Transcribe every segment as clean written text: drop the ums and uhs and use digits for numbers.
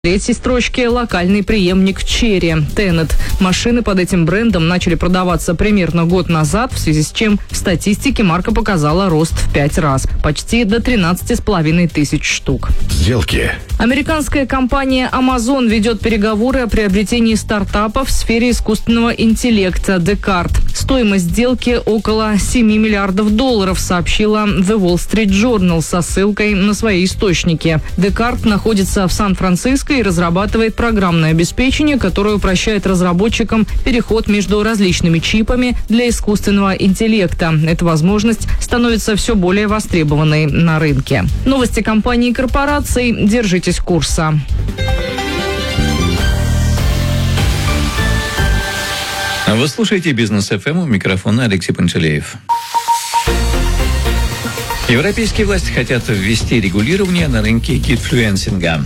В третьей строчке локальный преемник Chery, Tenet. Машины под этим брендом начали продаваться примерно год назад, в связи с чем в статистике марка показала рост в 5 раз, почти до 13,5 тысяч штук. Сделки. Американская компания Amazon ведет переговоры о приобретении стартапа в сфере искусственного интеллекта Descartes. Стоимость сделки около $7 миллиардов, сообщила The Wall Street Journal со ссылкой на свои источники. Descartes находится в Сан-Франциско и разрабатывает программное обеспечение, которое упрощает разработчикам переход между различными чипами для искусственного интеллекта. Эта возможность становится все более востребованной на рынке. Новости компаний и корпораций. Держитесь курса. Вы слушаете «Бизнес ФМ», у микрофона Алексей Пантелеев. Европейские власти хотят ввести регулирование на рынке кидфлюенсинга.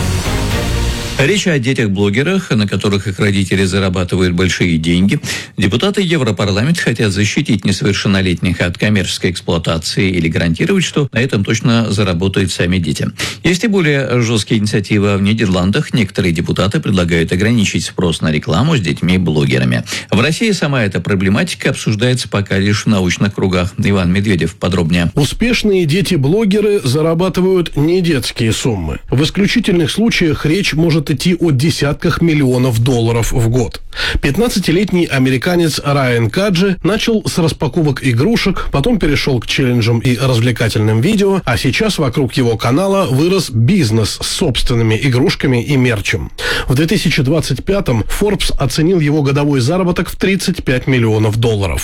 Речь о детях-блогерах, на которых их родители зарабатывают большие деньги. Депутаты Европарламента хотят защитить несовершеннолетних от коммерческой эксплуатации или гарантировать, что на этом точно заработают сами дети. Есть и более жесткие инициативы в Нидерландах. Некоторые депутаты предлагают ограничить спрос на рекламу с детьми-блогерами. В России сама эта проблематика обсуждается пока лишь в научных кругах. Иван Медведев подробнее. Успешные дети-блогеры зарабатывают не детские суммы. В исключительных случаях речь может идти о десятках миллионов долларов в год. 15-летний американец Райан Каджи начал с распаковок игрушек, потом перешел к челленджам и развлекательным видео, а сейчас вокруг его канала вырос бизнес с собственными игрушками и мерчем. В 2025-м Forbes оценил его годовой заработок в $35 миллионов.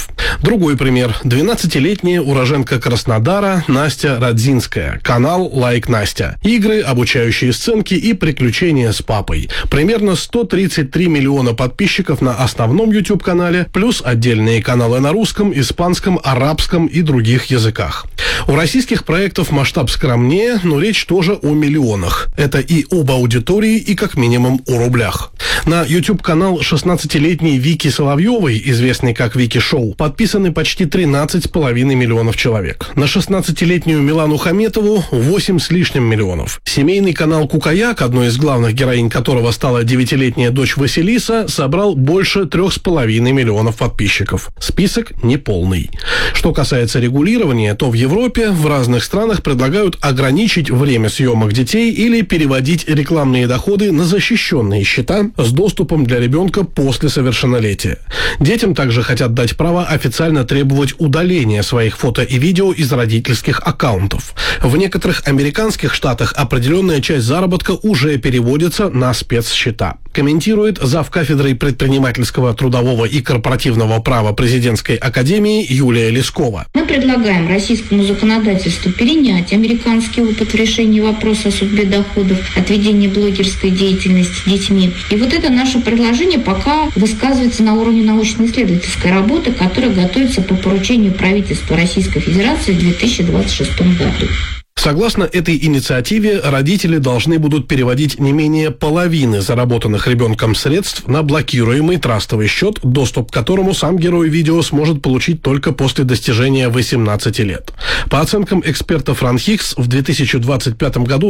Другой пример. 12-летняя уроженка Краснодара Настя Радзинская. Канал «Лайк Настя». Игры, обучающие сценки и приключения с папой. Примерно 133 миллиона подписчиков на основном YouTube-канале, плюс отдельные каналы на русском, испанском, арабском и других языках. У российских проектов масштаб скромнее, но речь тоже о миллионах. Это и об аудитории, и как минимум о рублях. На YouTube-канал 16-летней Вики Соловьевой, известной как Вики Шоу, подписаны почти 13,5 миллионов человек. На 16-летнюю Милану Хаметову 8 с лишним миллионов. Семейный канал Кукаяк, одной из главных героинь которого стала 9-летняя дочь Василиса, собрал больше 3,5 миллионов подписчиков. Список неполный. Что касается регулирования, то в Европе в разных странах предлагают ограничить время съемок детей или переводить рекламные доходы на защищенные счета с доступом для ребенка после совершеннолетия. Детям также хотят дать право официально требовать удаления своих фото и видео из родительских аккаунтов. В некоторых американских штатах определенная часть заработка уже переводится на спецсчета. Комментирует завкафедрой предпринимательского, трудового и корпоративного права президентской академии Юлия Лескова. Мы предлагаем российскому законодательству перенять американский опыт в решении вопроса о судьбе доходов от ведения блогерской деятельности с детьми. И вот это наше предложение пока высказывается на уровне научно-исследовательской работы, которая готовится по поручению правительства Российской Федерации в 2026 году. Согласно этой инициативе, родители должны будут переводить не менее половины заработанных ребенком средств на блокируемый трастовый счет, доступ к которому сам герой видео сможет получить только после достижения 18 лет. По оценкам экспертов РАНХИКС, в 2025 году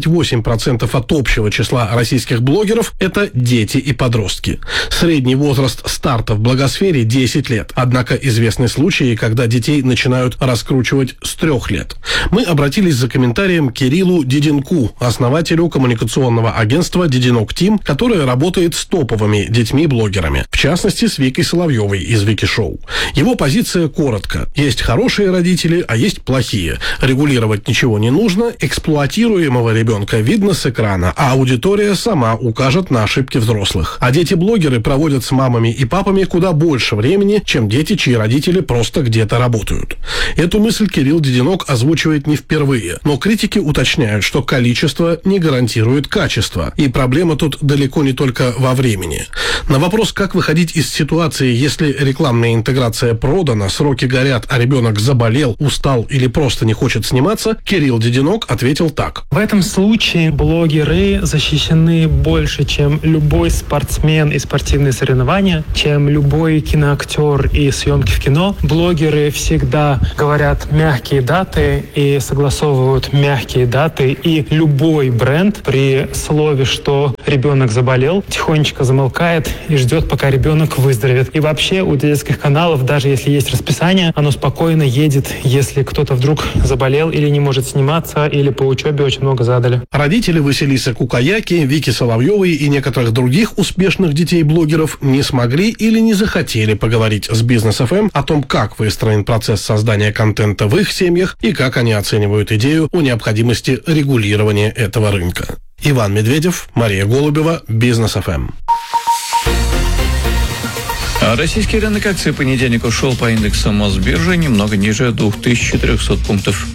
28% от общего числа российских блогеров – это дети и подростки. Средний возраст старта в блогосфере – 10 лет. Однако известны случаи, когда детей начинают раскручивать с 3 лет. Мы обратились за комментарием к Кириллу Диденку, основателю коммуникационного агентства «Диденок Тим», которое работает с топовыми детьми-блогерами, в частности, с Викой Соловьевой из Вики Шоу. Его позиция коротко. Есть хорошие родители, а есть плохие. Регулировать ничего не нужно, эксплуатируемого ребенка видно с экрана, а аудитория сама укажет на ошибки взрослых. А дети-блогеры проводят с мамами и папами куда больше времени, чем дети, чьи родители просто где-то работают. Эту мысль Кирилл Диденок озвучивает не впервые. Но критики уточняют, что количество не гарантирует качество. И проблема тут далеко не только во времени. На вопрос, как выходить из ситуации, если рекламная интеграция продана, сроки горят, а ребенок заболел, устал или просто не хочет сниматься, Кирилл Диденок ответил так. В этом случае блогеры защищены больше, чем любой спортсмен и спортивные соревнования, чем любой киноактер и съемки в кино. Блогеры всегда говорят мягкие даты и согласовывают придумывают мягкие даты, и любой бренд при слове, что ребенок заболел, тихонечко замолкает и ждет, пока ребенок выздоровеет. И вообще у детских каналов, даже если есть расписание, оно спокойно едет, если кто-то вдруг заболел или не может сниматься, или по учебе очень много задали. Родители Василисы Кукаяки, Вики Соловьевой и некоторых других успешных детей-блогеров не смогли или не захотели поговорить с Бизнес ФМ о том, как выстроен процесс создания контента в их семьях и как они оценивают идею о необходимости регулирования этого рынка. Иван Медведев, Мария Голубева, Бизнес ФМ. Российский рынок акций в понедельник ушел по индексу Мосбиржи немного ниже 2400 пунктов.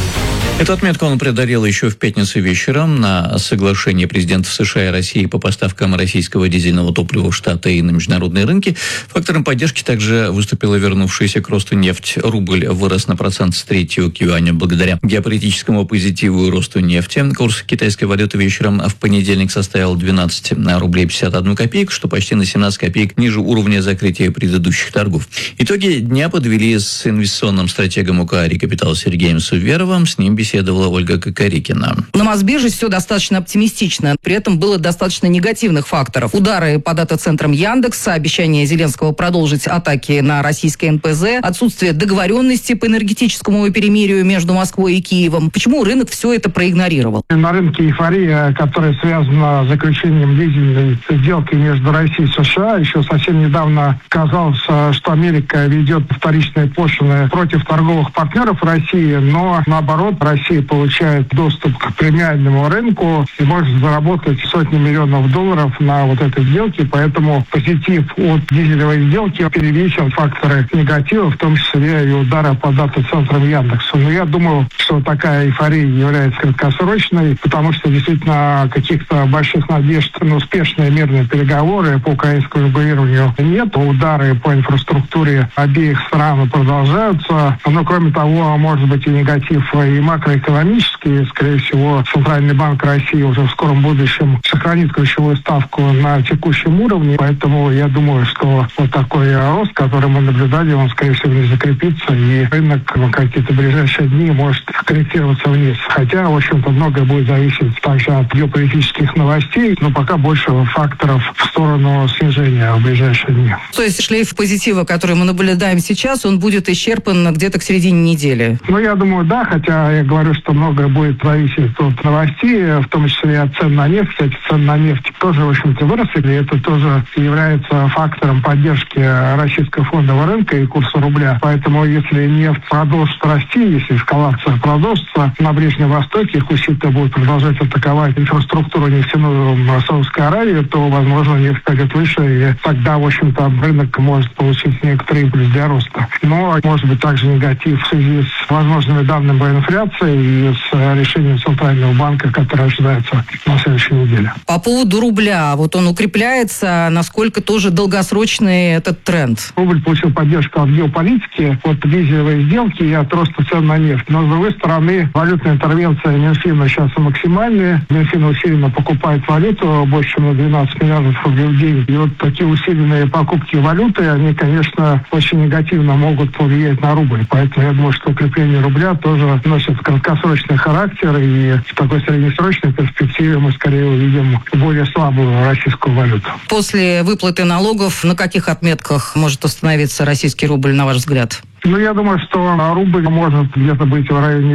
Эту отметку он преодолел еще в пятницу вечером на соглашение президентов США и России по поставкам российского дизельного топлива в Штаты и на международные рынки. Фактором поддержки также выступила вернувшаяся к росту нефть. Рубль вырос на 1% с 3 к юаню благодаря геополитическому позитиву и росту нефти. Курс китайской валюты вечером в понедельник составил 12 рублей 51 копейку, что почти на 17 копеек ниже уровня закрытия предыдущих торгов. Итоги дня подвели с инвестиционным стратегом УК «Рекапитал» Сергеем Суверовым. С ним беседовала Ольга Кокорикина. На Мосбирже все достаточно оптимистично. При этом было достаточно негативных факторов. Удары по дата-центрам Яндекса, обещание Зеленского продолжить атаки на российское НПЗ, отсутствие договоренности по энергетическому перемирию между Москвой и Киевом. Почему рынок все это проигнорировал? На рынке эйфория, которая связана с заключением дизельной сделки между Россией и США. Еще совсем недавно казалось, что Америка ведет вторичные пошлины против торговых партнеров России, но наоборот, Россия получает доступ к премиальному рынку и может заработать сотни миллионов долларов на вот этой сделке. Поэтому позитив от дизелевой сделки перевесил факторы негатива, в том числе и удара по дата-центрам Яндекса. Но я думаю, что такая эйфория является краткосрочной, потому что действительно каких-то больших надежд на успешные мирные переговоры по украинскому регулированию нет. Удары по инфраструктуре обеих стран продолжаются. Но кроме того, может быть и негатив и макроэкономический. Скорее всего, Центральный банк России уже в скором будущем сохранит ключевую ставку на текущем уровне. Поэтому я думаю, что вот такой рост, который мы наблюдали, он, скорее всего, не закрепится. И рынок в какие-то ближайшие дни может корректироваться вниз. Хотя, в общем-то, многое будет зависеть также от геополитических новостей, но пока больше факторов в сторону снижения в ближайшие дни. То есть шлейф позитива, который мы наблюдаем сейчас, он будет исчерпан где-то к середине недели? Ну, я думаю, да, хотя я говорю, что многое будет зависеть от новостей, в том числе и от цен на нефть. Кстати, цены на нефть тоже, в общем-то, выросли, и это тоже является фактором поддержки российского фондового рынка и курса рубля. Поэтому, если нефть продолжит расти, если эскалация продолжится на Ближнем Востоке, Хуситы будут продолжать атаковать инфраструктуру нефтяную Саудовской Аравии, то, возможно, нефть пойдет выше, и тогда, в общем-то, рынок может получить некоторый импульс для роста. Но, может быть, также негатив в связи с возможными данными по инфляции и с решением Центрального банка, которое ожидается на следующей неделе. По поводу рубля, вот он укрепляется, насколько тоже долгосрочный этот тренд? Рубль получил поддержку от геополитики, от дизелевой сделки и от роста цен на нефть. Но, с другой стороны, валютная интервенция Минфина сейчас максимальная. Минфин усиленно покупает валюту, больше, чем на 12 миллиардов рублей в день. И вот такие усиленные покупки валюты, они, конечно, очень негативно могут повлиять на рубль. Поэтому я думаю, что укрепление рубля тоже носит краткосрочный характер, и в такой среднесрочной перспективе мы скорее увидим более слабую российскую валюту. После выплаты налогов на каких отметках может остановиться российский рубль, на ваш взгляд? Ну, я думаю, что рубль может где-то быть в районе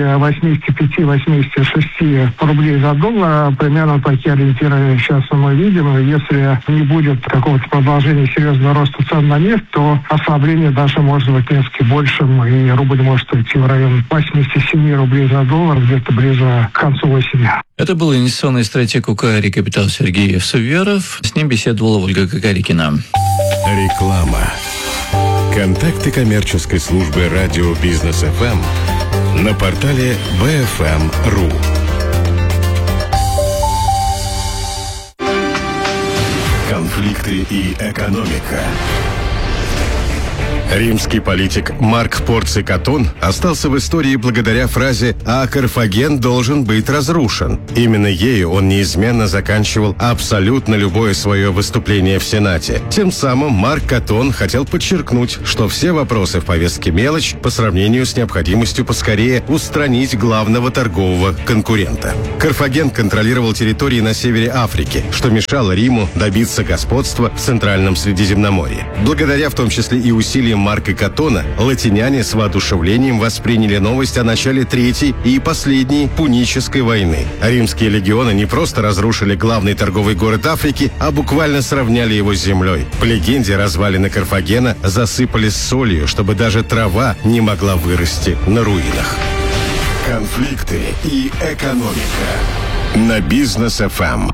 85-86 рублей за доллар. Примерно такие ориентиры сейчас мы видим. Если не будет какого-то продолжения серьезного роста цен на нефть, то ослабление даже может быть несколько большим, и рубль может уйти в район 87 рублей за доллар, где-то ближе к концу осени. Это был инвестиционный стратег УК «Рекапитал» Сергей Суверов. С ним беседовала Ольга Кокорикина. Реклама. Контакты коммерческой службы радио Бизнес ФМ на портале bfm.ru. Конфликты и экономика. Римский политик Марк Порций Катон остался в истории благодаря фразе «А Карфаген должен быть разрушен». Именно ею он неизменно заканчивал абсолютно любое свое выступление в Сенате. Тем самым Марк Катон хотел подчеркнуть, что все вопросы в повестке мелочь по сравнению с необходимостью поскорее устранить главного торгового конкурента. Карфаген контролировал территории на севере Африки, что мешало Риму добиться господства в Центральном Средиземноморье. Благодаря в том числе и усилиям Марка Катона, латиняне с воодушевлением восприняли новость о начале Третьей и последней Пунической войны. Римские легионы не просто разрушили главный торговый город Африки, а буквально сравняли его с землей. По легенде, развалины Карфагена засыпали солью, чтобы даже трава не могла вырасти на руинах. Конфликты и экономика на Бизнес ФМ.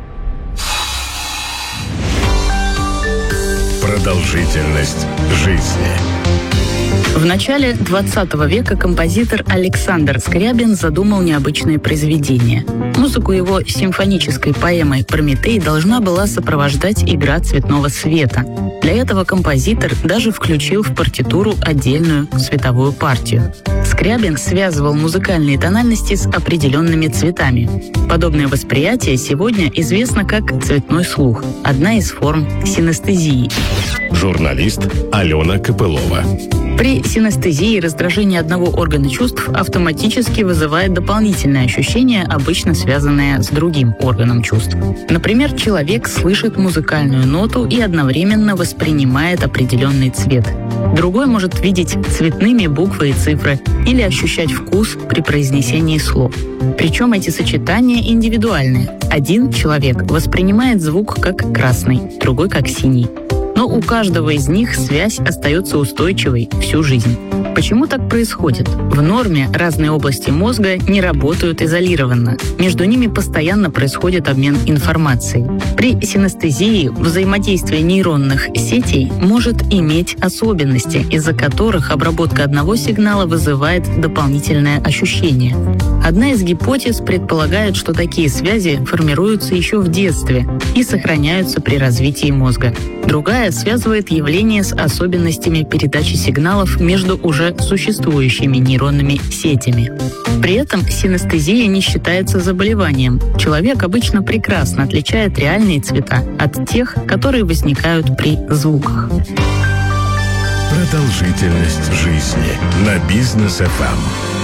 Продолжительность жизни. В начале 20 века композитор Александр Скрябин задумал необычное произведение. Музыку его симфонической поэмы «Прометей» должна была сопровождать игра цветного света. Для этого композитор даже включил в партитуру отдельную световую партию. Скрябин связывал музыкальные тональности с определенными цветами. Подобное восприятие сегодня известно как цветной слух, одна из форм синестезии. Журналист Алена Копылова. При синестезии раздражение одного органа чувств автоматически вызывает дополнительное ощущение, обычно связанное с другим органом чувств. Например, человек слышит музыкальную ноту и одновременно воспринимает определенный цвет. Другой может видеть цветными буквы и цифры или ощущать вкус при произнесении слов. Причем эти сочетания индивидуальны. Один человек воспринимает звук как красный, другой как синий. Но у каждого из них связь остается устойчивой всю жизнь. Почему так происходит? В норме разные области мозга не работают изолированно. Между ними постоянно происходит обмен информацией. При синестезии взаимодействие нейронных сетей может иметь особенности, из-за которых обработка одного сигнала вызывает дополнительное ощущение. Одна из гипотез предполагает, что такие связи формируются еще в детстве и сохраняются при развитии мозга. Другая связывает явление с особенностями передачи сигналов между уже существующими нейронными сетями. При этом синестезия не считается заболеванием. Человек обычно прекрасно отличает реальные цвета от тех, которые возникают при звуках. Продолжительность жизни на Бизнес ФМ.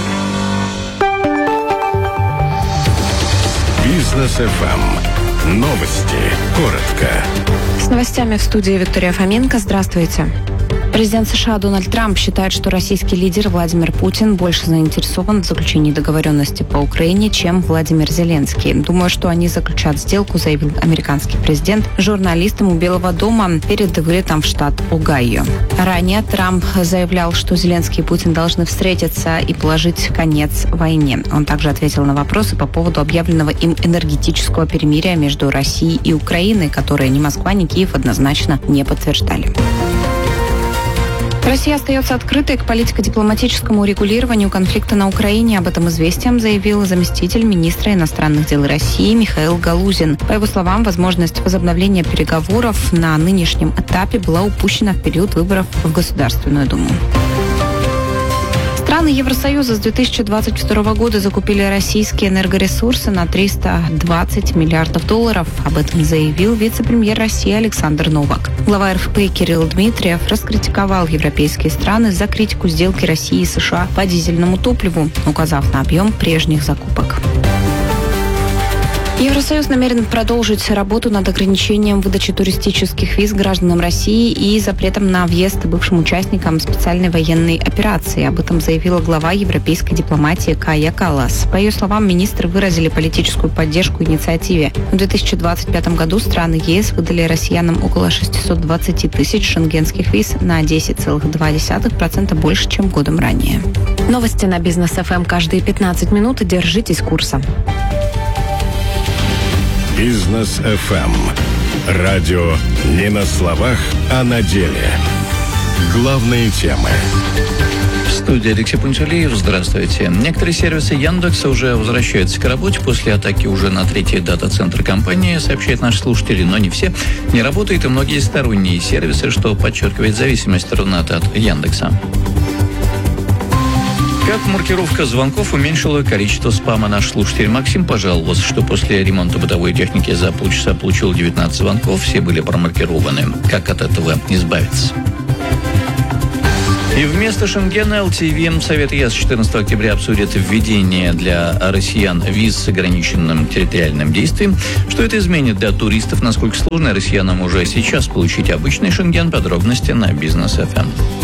Бизнес ФМ. Новости. Коротко. С новостями в студии Виктория Фоменко. Здравствуйте. Президент США Дональд Трамп считает, что российский лидер Владимир Путин больше заинтересован в заключении договоренности по Украине, чем Владимир Зеленский. «Думаю, что они заключат сделку», заявил американский президент журналистам у Белого дома перед вылетом в штат Огайо. Ранее Трамп заявлял, что Зеленский и Путин должны встретиться и положить конец войне. Он также ответил на вопросы по поводу объявленного им энергетического перемирия между Россией и Украиной, которое ни Москва, ни Киев однозначно не подтверждали. Россия остается открытой к политико-дипломатическому урегулированию конфликта на Украине. Об этом «Известиям» заявил заместитель министра иностранных дел России Михаил Галузин. По его словам, возможность возобновления переговоров на нынешнем этапе была упущена в период выборов в Государственную Думу. Страны Евросоюза с 2022 года закупили российские энергоресурсы на $320 миллиардов. Об этом заявил вице-премьер России Александр Новак. Глава РФП Кирилл Дмитриев раскритиковал европейские страны за критику сделки России и США по дизельному топливу, указав на объем прежних закупок. Евросоюз намерен продолжить работу над ограничением выдачи туристических виз гражданам России и запретом на въезд бывшим участникам специальной военной операции. Об этом заявила глава европейской дипломатии Кая Каллас. По ее словам, министры выразили политическую поддержку инициативе. В 2025 году страны ЕС выдали россиянам около 620 тысяч шенгенских виз, на 10,2% больше, чем годом ранее. Новости на Бизнес ФМ каждые 15 минут. Держитесь курса. Бизнес ФМ. Радио не на словах, а на деле. Главные темы. студии Алексей Пунчалиев. Здравствуйте. Некоторые сервисы Яндекса уже возвращаются к работе после атаки уже на третий дата-центр компании, сообщают наши слушатели, но не все. Не работают и многие сторонние сервисы, что подчеркивает зависимость Рунета от Яндекса. Как маркировка звонков уменьшила количество спама, наш слушатель Максим пожаловался, что после ремонта бытовой техники за полчаса получил 19 звонков, все были промаркированы. Как от этого избавиться? И вместо Шенгена ЛТВ Совет ЕС 14 октября обсудит введение для россиян виз с ограниченным территориальным действием. Что это изменит для туристов? Насколько сложно россиянам уже сейчас получить обычный Шенген? Подробности на Бизнес FM.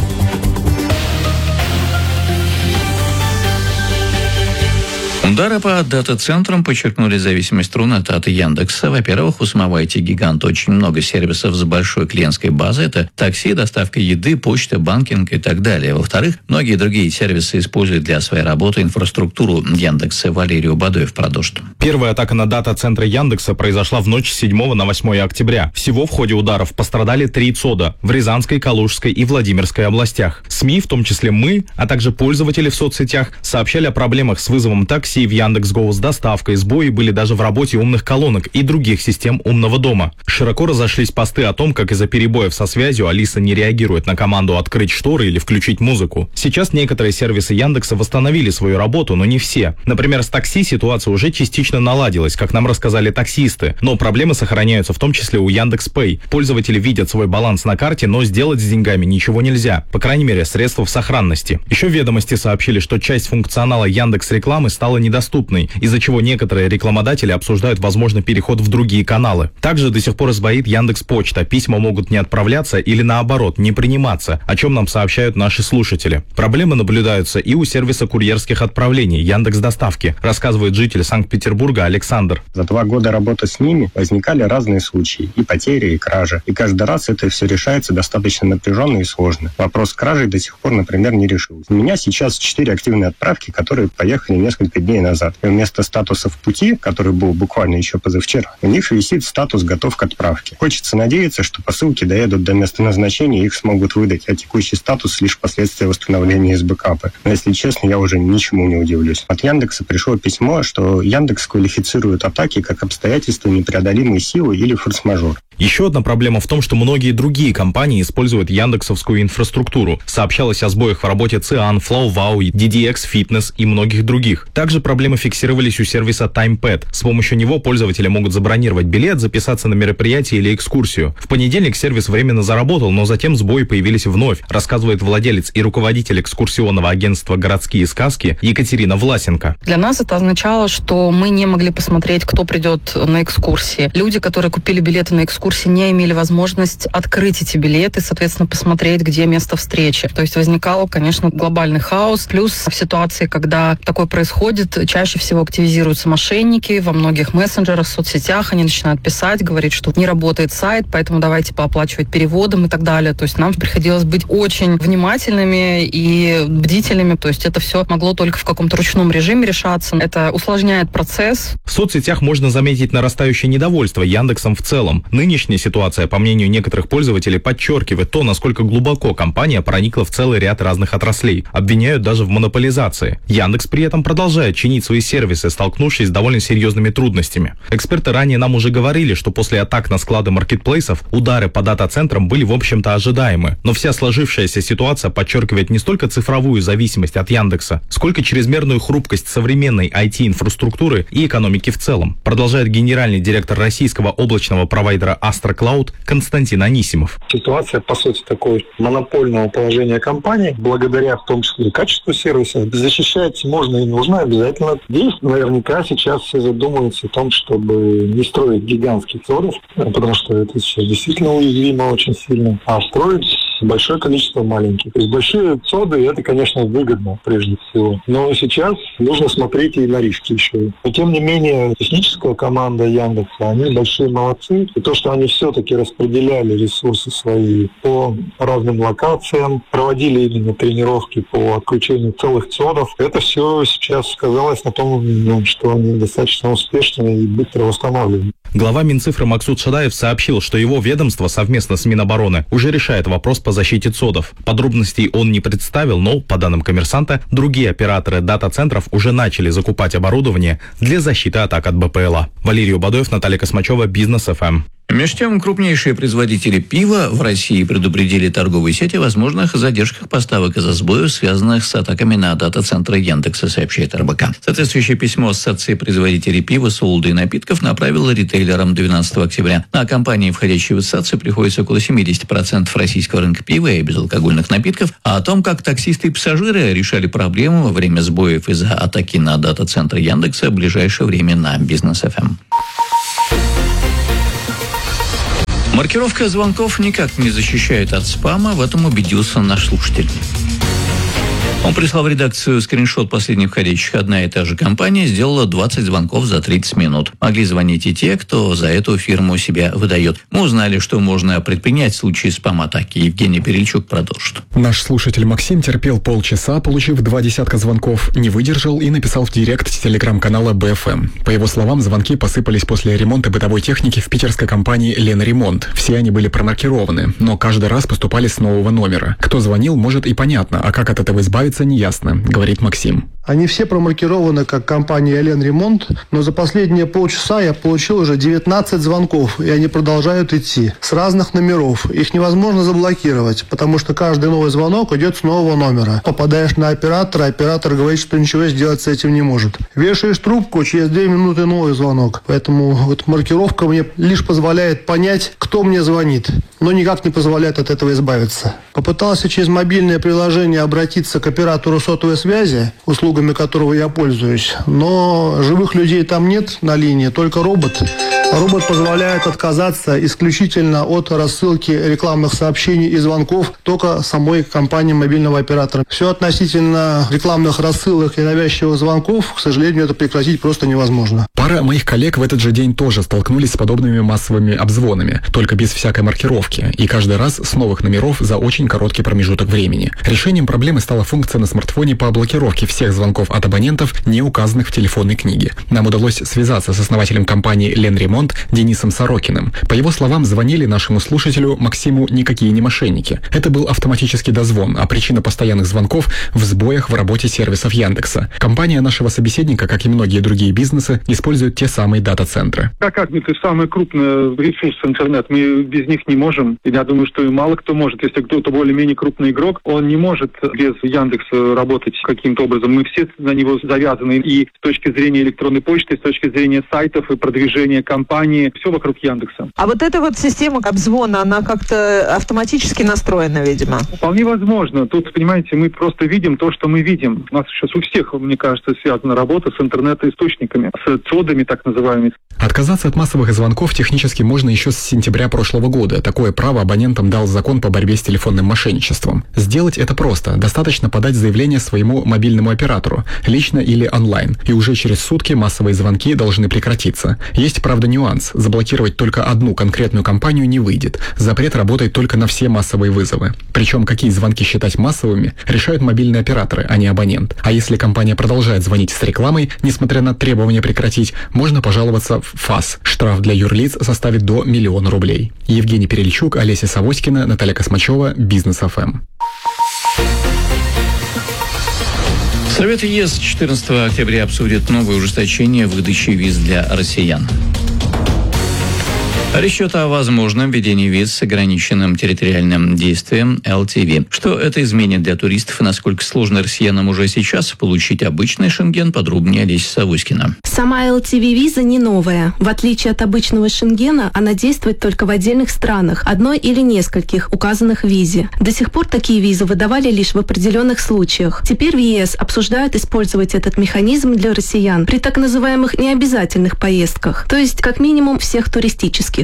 Удары по дата-центрам подчеркнули зависимость Рунета от Яндекса. Во-первых, у самого IT-гиганта очень много сервисов с большой клиентской базой. Это такси, доставка еды, почта, банкинг и так далее. Во-вторых, многие другие сервисы используют для своей работы инфраструктуру Яндекса. Валерий Убадоев продолжит. Первая атака на дата-центры Яндекса произошла в ночь с 7 на 8 октября. Всего в ходе ударов пострадали 3 ЦОДа в Рязанской, Калужской и Владимирской областях. СМИ, в том числе мы, а также пользователи в соцсетях, сообщали о проблемах с вызовом такси в Яндекс.Го, с доставкой, сбои были даже в работе умных колонок и других систем умного дома. Широко разошлись посты о том, как из-за перебоев со связью Алиса не реагирует на команду «открыть шторы» или «включить музыку». Сейчас некоторые сервисы Яндекса восстановили свою работу, но не все. Например, с такси ситуация уже частично наладилась, как нам рассказали таксисты, но проблемы сохраняются в том числе у Яндекс.Пэй. Пользователи видят свой баланс на карте, но сделать с деньгами ничего нельзя. По крайней мере, средства в сохранности. Еще ведомости сообщили, что часть функционала Яндекс.Рекламы стала недоступной, из-за чего некоторые рекламодатели обсуждают возможный переход в другие каналы. Также до сих пор сбоит Яндекс.Почта. Письма могут не отправляться или наоборот не приниматься, о чем нам сообщают наши слушатели. Проблемы наблюдаются и у сервиса курьерских отправлений Яндекс.Доставки, рассказывает житель Санкт-Петербурга Александр. За 2 года работы с ними возникали разные случаи, и потери, и кражи. И каждый раз это все решается достаточно напряженно и сложно. Вопрос кражи до сих пор, например, не решился. У меня сейчас 4 активные отправки, которые поехали несколько дней назад. И вместо статуса «в пути», который был буквально еще позавчера, у них висит статус «готов к отправке». Хочется надеяться, что посылки доедут до места назначения и их смогут выдать, а текущий статус лишь последствия восстановления из бэкапа. Но, если честно, я уже ничему не удивлюсь. От Яндекса пришло письмо, что Яндекс квалифицирует атаки как обстоятельства непреодолимой силы или форс-мажор. Еще одна проблема в том, что многие другие компании используют яндексовскую инфраструктуру. Сообщалось о сбоях в работе Циан, FlowWow, DDX Fitness и многих других. Также проблемы фиксировались у сервиса TimePad. С помощью него пользователи могут забронировать билет, записаться на мероприятие или экскурсию. В понедельник сервис временно заработал, но затем сбои появились вновь, рассказывает владелец и руководитель экскурсионного агентства «Городские сказки» Екатерина Власенко. Для нас это означало, что мы не могли посмотреть, кто придет на экскурсии. Люди, которые купили билеты на экскурсии, не имели возможность открыть эти билеты, соответственно, посмотреть, где место встречи. То есть возникал, конечно, глобальный хаос. Плюс в ситуации, когда такое происходит, чаще всего активизируются мошенники во многих мессенджерах, соцсетях. Они начинают писать, говорить, что не работает сайт, поэтому давайте пооплачивать переводом и так далее. То есть нам приходилось быть очень внимательными и бдительными. То есть это все могло только в каком-то ручном режиме решаться. Это усложняет процесс. В соцсетях можно заметить нарастающее недовольство Яндексом в целом. Нынешняя ситуация, по мнению некоторых пользователей, подчеркивает то, насколько глубоко компания проникла в целый ряд разных отраслей. Обвиняют даже в монополизации. Яндекс при этом продолжает чинить свои сервисы, столкнувшись с довольно серьезными трудностями. Эксперты ранее нам уже говорили, что после атак на склады маркетплейсов удары по дата-центрам были, в общем-то, ожидаемы. Но вся сложившаяся ситуация подчеркивает не столько цифровую зависимость от Яндекса, сколько чрезмерную хрупкость современной IT-инфраструктуры и экономики в целом, продолжает генеральный директор российского облачного провайдера Astra Cloud Константин Анисимов. Ситуация, по сути, такой монопольного положения компании, благодаря в том числе качеству сервиса, защищать можно и нужно обязательно. Здесь наверняка сейчас все задумываются о том, чтобы не строить гигантских ЦОДов, потому что это сейчас действительно уязвимо очень сильно, а строить большое количество маленьких. То есть большие ЦОДы, это, конечно, выгодно прежде всего. Но сейчас нужно смотреть и на риски еще. Но, тем не менее, техническая команда Яндекса, они большие молодцы. И то, что они все-таки распределяли ресурсы свои по разным локациям, проводили именно тренировки по отключению целых ЦОДов, это все сейчас сказалось на том, что они достаточно успешны и быстро восстанавливают. Глава Минцифры Максут Шадаев сообщил, что его ведомство совместно с Минобороны уже решает вопрос по защите ЦОДов. Подробностей он не представил, но, по данным «Коммерсанта», другие операторы дата-центров уже начали закупать оборудование для защиты атак от БПЛА. Валерий Убадоев, Наталья Космачева, Бизнес ФМ. Между тем, крупнейшие производители пива в России предупредили торговые сети о возможных задержках поставок из-за сбоев, связанных с атаками на дата-центры Яндекса, сообщает РБК. Соответствующее письмо Ассоциации производителей пива, солода и напитков направила ритейлерам 12 октября. На компании, входящие в ассоциацию, приходится около 70% российского рынка пива и безалкогольных напитков. А о том, как таксисты и пассажиры решали проблему во время сбоев из-за атаки на дата-центры Яндекса, в ближайшее время на Бизнес ФМ. Маркировка звонков никак не защищает от спама, в этом убедился наш слушатель. Он прислал в редакцию скриншот последних входящих. Одна и та же компания сделала 20 звонков за 30 минут. Могли звонить и те, кто за эту фирму себя выдает. Мы узнали, что можно предпринять в случае спам-атаки. Евгений Перельчук продолжит. Наш слушатель Максим терпел полчаса, получив 20 звонков, не выдержал и написал в директ телеграм-канала БФМ. По его словам, звонки посыпались после ремонта бытовой техники в питерской компании «Ленремонт». Все они были промаркированы, но каждый раз поступали с нового номера. Кто звонил, может и понятно, а как от этого избавиться, неясно, говорит Максим. Они все промаркированы как компания «Ленремонт», но за последние полчаса я получил уже 19 звонков, и они продолжают идти с разных номеров. Их невозможно заблокировать, потому что каждый новый звонок идет с нового номера. Попадаешь на оператора, оператор говорит, что ничего сделать с этим не может. Вешаешь трубку, через 2 минуты новый звонок. Поэтому вот маркировка мне лишь позволяет понять, кто мне звонит, но никак не позволяет от этого избавиться. Попытался через мобильное приложение обратиться к оператору сотовой связи, услугами которого я пользуюсь, но живых людей там нет на линии, только робот. Робот позволяет отказаться исключительно от рассылки рекламных сообщений и звонков только самой компании мобильного оператора. Все относительно рекламных рассылок и навязчивых звонков, к сожалению, это прекратить просто невозможно. Пара моих коллег в этот же день тоже столкнулись с подобными массовыми обзвонами, только без всякой маркировки, и каждый раз с новых номеров за очень короткий промежуток времени. Решением проблемы стала функция на смартфоне по блокировке всех звонков от абонентов, не указанных в телефонной книге. Нам удалось связаться с основателем компании «Ленремонт» Денисом Сорокиным. По его словам, звонили нашему слушателю Максиму никакие не мошенники. Это был автоматический дозвон, а причина постоянных звонков в сбоях в работе сервисов Яндекса. Компания нашего собеседника, как и многие другие бизнесы, использует те самые дата-центры. Как это самый крупный ресурс интернет, мы без них не можем. Я думаю, что и мало кто может. Если кто-то более-менее крупный игрок, он не может без Яндекса работать каким-то образом. Мы все на него завязаны и с точки зрения электронной почты, и с точки зрения сайтов и продвижения компании. Все вокруг Яндекса. А вот эта вот система обзвона, она как-то автоматически настроена, видимо? Вполне возможно. Тут, понимаете, мы просто видим то, что мы видим. У нас сейчас у всех, мне кажется, связана работа с интернет-источниками, с ЦОДами так называемыми. Отказаться от массовых звонков технически можно еще с сентября прошлого года. Такое право абонентам дал закон по борьбе с телефонным мошенничеством. Сделать это просто. Достаточно подать заявление своему мобильному оператору, лично или онлайн, и уже через сутки массовые звонки должны прекратиться. Есть, правда, нюанс. Заблокировать только одну конкретную компанию не выйдет. Запрет работает только на все массовые вызовы. Причем, какие звонки считать массовыми, решают мобильные операторы, а не абонент. А если компания продолжает звонить с рекламой, несмотря на требования прекратить, можно пожаловаться в ФАС. Штраф для юрлиц составит до 1 000 000 рублей. Евгений Перельчук, Олеся Савоськина, Наталья Космачева, Бизнес ФМ. Совет ЕС 14 октября обсудит новое ужесточение выдачи виз для россиян. Речь идет о возможном введении виз с ограниченным территориальным действием LTV. Что это изменит для туристов и насколько сложно россиянам уже сейчас получить обычный Шенген, подробнее Олеся Савоськина. Сама LTV-виза не новая. В отличие от обычного Шенгена, она действует только в отдельных странах, одной или нескольких, указанных в визе. До сих пор такие визы выдавали лишь в определенных случаях. Теперь в ЕС обсуждают использовать этот механизм для россиян при так называемых необязательных поездках, то есть как минимум всех туристических.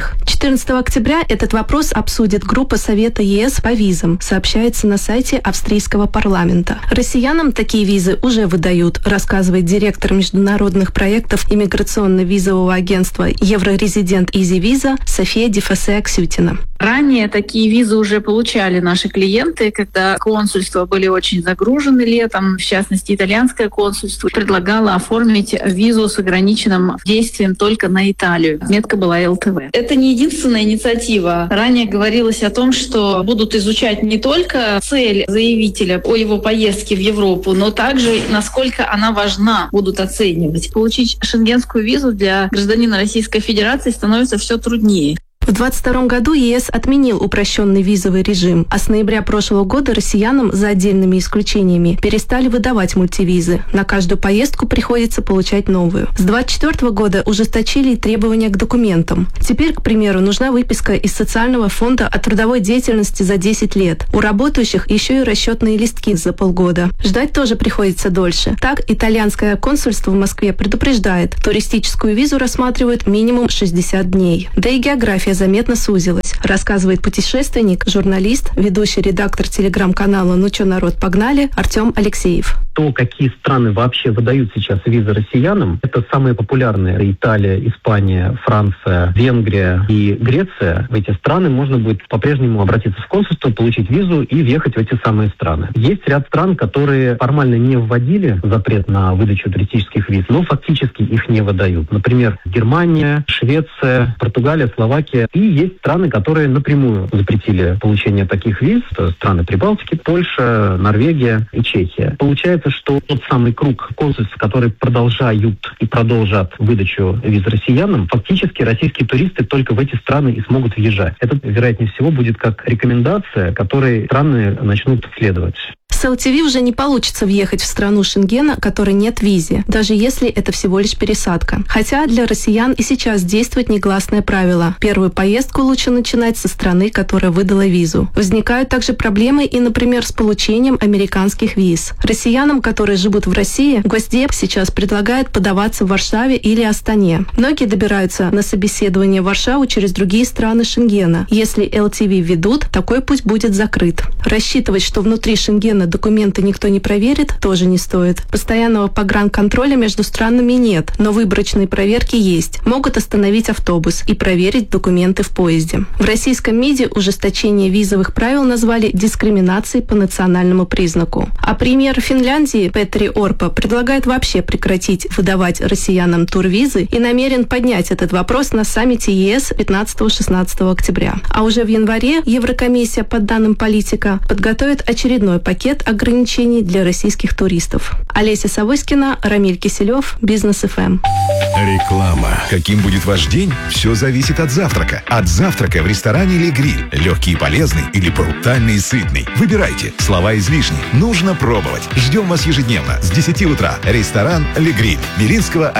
других. 14 октября этот вопрос обсудит группа Совета ЕС по визам, сообщается на сайте австрийского парламента. Россиянам такие визы уже выдают, рассказывает директор международных проектов иммиграционно-визового агентства Еврорезидент Изи-Виза София Дефасе-Аксютина. Ранее такие визы уже получали наши клиенты, когда консульства были очень загружены летом. В частности, итальянское консульство предлагало оформить визу с ограниченным действием только на Италию. Метка была ЛТВ. Это не единственная инициатива. Ранее говорилось о том, что будут изучать не только цель заявителя о его поездке в Европу, но также насколько она важна, будут оценивать. Получить шенгенскую визу для гражданина Российской Федерации становится все труднее. В 2022 году ЕС отменил упрощенный визовый режим, а с ноября прошлого года россиянам, за отдельными исключениями, перестали выдавать мультивизы. На каждую поездку приходится получать новую. С 2024 года ужесточили требования к документам. Теперь, к примеру, нужна выписка из социального фонда о трудовой деятельности за 10 лет. У работающих еще и расчетные листки за полгода. Ждать тоже приходится дольше. Так, итальянское консульство в Москве предупреждает, туристическую визу рассматривают минимум 60 дней. Да и география заметно сузилась, рассказывает путешественник, журналист, ведущий редактор телеграм-канала «Ну чё, народ, погнали» Артем Алексеев. То, какие страны вообще выдают сейчас визы россиянам, это самые популярные: Италия, Испания, Франция, Венгрия и Греция. В эти страны можно будет по-прежнему обратиться в консульство, получить визу и въехать в эти самые страны. Есть ряд стран, которые формально не вводили запрет на выдачу туристических виз, но фактически их не выдают. Например, Германия, Швеция, Португалия, Словакия. И есть страны, которые напрямую запретили получение таких виз. Это страны Прибалтики, Польша, Норвегия и Чехия. Получается, что тот самый круг консульств, которые продолжают и продолжат выдачу виз россиянам, фактически российские туристы только в эти страны и смогут въезжать. Это, вероятнее всего, будет как рекомендация, которой страны начнут следовать. С LTV уже не получится въехать в страну Шенгена, которой нет визы, даже если это всего лишь пересадка. Хотя для россиян и сейчас действует негласное правило. Первую поездку лучше начинать со страны, которая выдала визу. Возникают также проблемы и, например, с получением американских виз. Россиянам, которые живут в России, Госдеп сейчас предлагает подаваться в Варшаве или Астане. Многие добираются на собеседование в Варшаву через другие страны Шенгена. Если LTV введут, такой путь будет закрыт. Рассчитывать, что внутри Шенгена документы никто не проверит, тоже не стоит. Постоянного погранконтроля между странами нет, но выборочные проверки есть. Могут остановить автобус и проверить документы в поезде. В российском МИДе ужесточение визовых правил назвали дискриминацией по национальному признаку. А премьер Финляндии Петри Орпа предлагает вообще прекратить выдавать россиянам турвизы и намерен поднять этот вопрос на саммите ЕС 15-16 октября. А уже в январе Еврокомиссия, по данным Политика, подготовит очередной пакет ограничений для российских туристов. Олеся Савоськина, Рамиль Киселев, Бизнес ФМ. Реклама. Каким будет ваш день? Все зависит от завтрака. От завтрака в ресторане «Ле Гриль». Легкий и полезный или брутальный и сытный. Выбирайте. Слова излишни. Нужно пробовать. Ждем вас ежедневно с 10 утра. Ресторан «Ле Гриль». Белинского,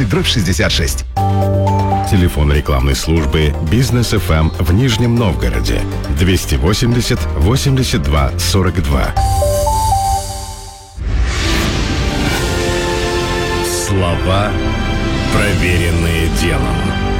11/66. Телефон рекламной службы «Бизнес ФМ» в Нижнем Новгороде. 280 82 42. Слова, проверенные делом.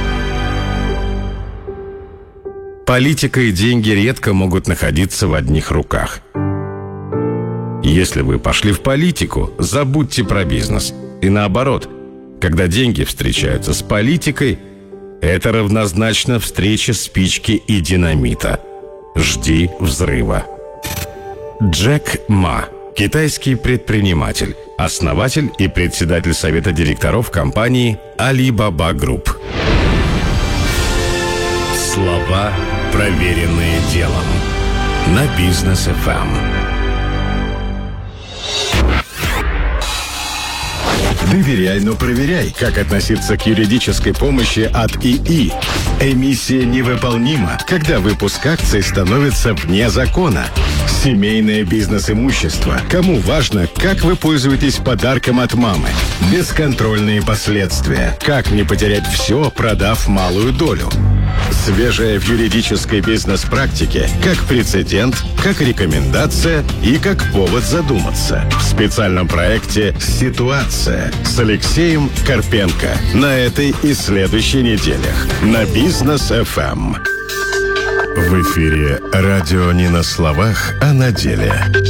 Политика и деньги редко могут находиться в одних руках. Если вы пошли в политику, забудьте про бизнес. И наоборот, когда деньги встречаются с политикой, это равнозначно встрече спички и динамита. Жди взрыва. Джек Ма, китайский предприниматель, основатель и председатель совета директоров компании Alibaba Group. Слова, проверенные делом. На Бизнес ФМ. Доверяй, но проверяй, как относиться к юридической помощи от ИИ. Эмиссия невыполнима, когда выпуск акций становится вне закона. Семейное бизнес-имущество. Кому важно, как вы пользуетесь подарком от мамы. Бесконтрольные последствия. Как не потерять все, продав малую долю. Свежее в юридической бизнес-практике как прецедент, как рекомендация и как повод задуматься. В специальном проекте «Ситуация» с Алексеем Карпенко на этой и следующей неделях на Бизнес ФМ. В эфире радио не на словах, а на деле.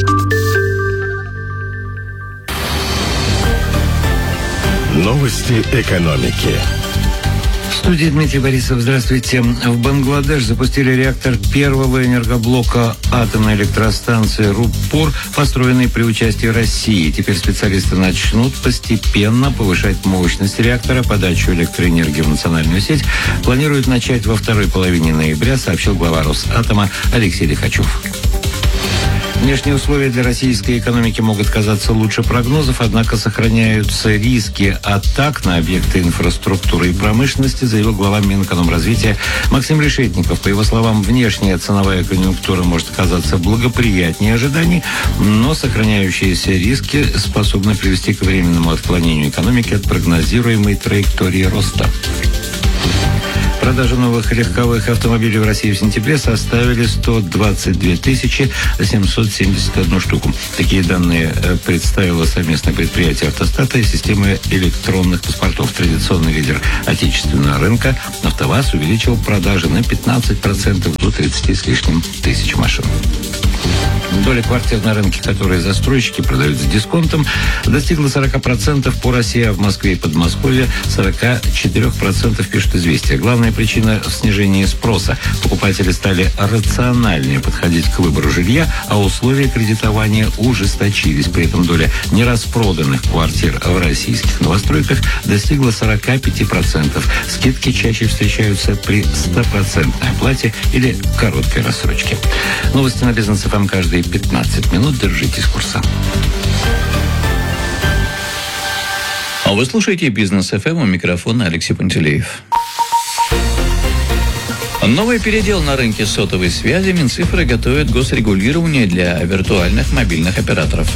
Новости экономики. В студии Дмитрий Борисов. Здравствуйте. В Бангладеш запустили реактор первого энергоблока атомной электростанции Руппур, построенный при участии России. Теперь специалисты начнут постепенно повышать мощность реактора. Подачу электроэнергии в национальную сеть планируют начать во второй половине ноября, сообщил глава Росатома Алексей Лихачев. Внешние условия для российской экономики могут казаться лучше прогнозов, однако сохраняются риски атак на объекты инфраструктуры и промышленности, заявил глава Минэкономразвития Максим Решетников. По его словам, внешняя ценовая конъюнктура может оказаться благоприятнее ожиданий, но сохраняющиеся риски способны привести к временному отклонению экономики от прогнозируемой траектории роста. Продажи новых легковых автомобилей в России в сентябре составили 122 771 штуку. Такие данные представило совместное предприятие «Автостата» и системы электронных паспортов. Традиционный лидер отечественного рынка «АвтоВАЗ» увеличил продажи на 15% до 30 с лишним тысяч машин. Доля квартир на рынке, которые застройщики продают с дисконтом, достигла 40% по России, а в Москве и Подмосковье 44%, пишет «Известия». Главная причина в снижении спроса. Покупатели стали рациональнее подходить к выбору жилья, а условия кредитования ужесточились. При этом доля нераспроданных квартир в российских новостройках достигла 45%. Скидки чаще встречаются при 100% оплате или короткой рассрочке. Новости на Бизнес ФМ каждые 15 минут. Держитесь курса. А вы слушаете Бизнес ФМ, у микрофона Алексей Пантелеев. Новый передел на рынке сотовой связи. Минцифры готовит госрегулирование для виртуальных мобильных операторов.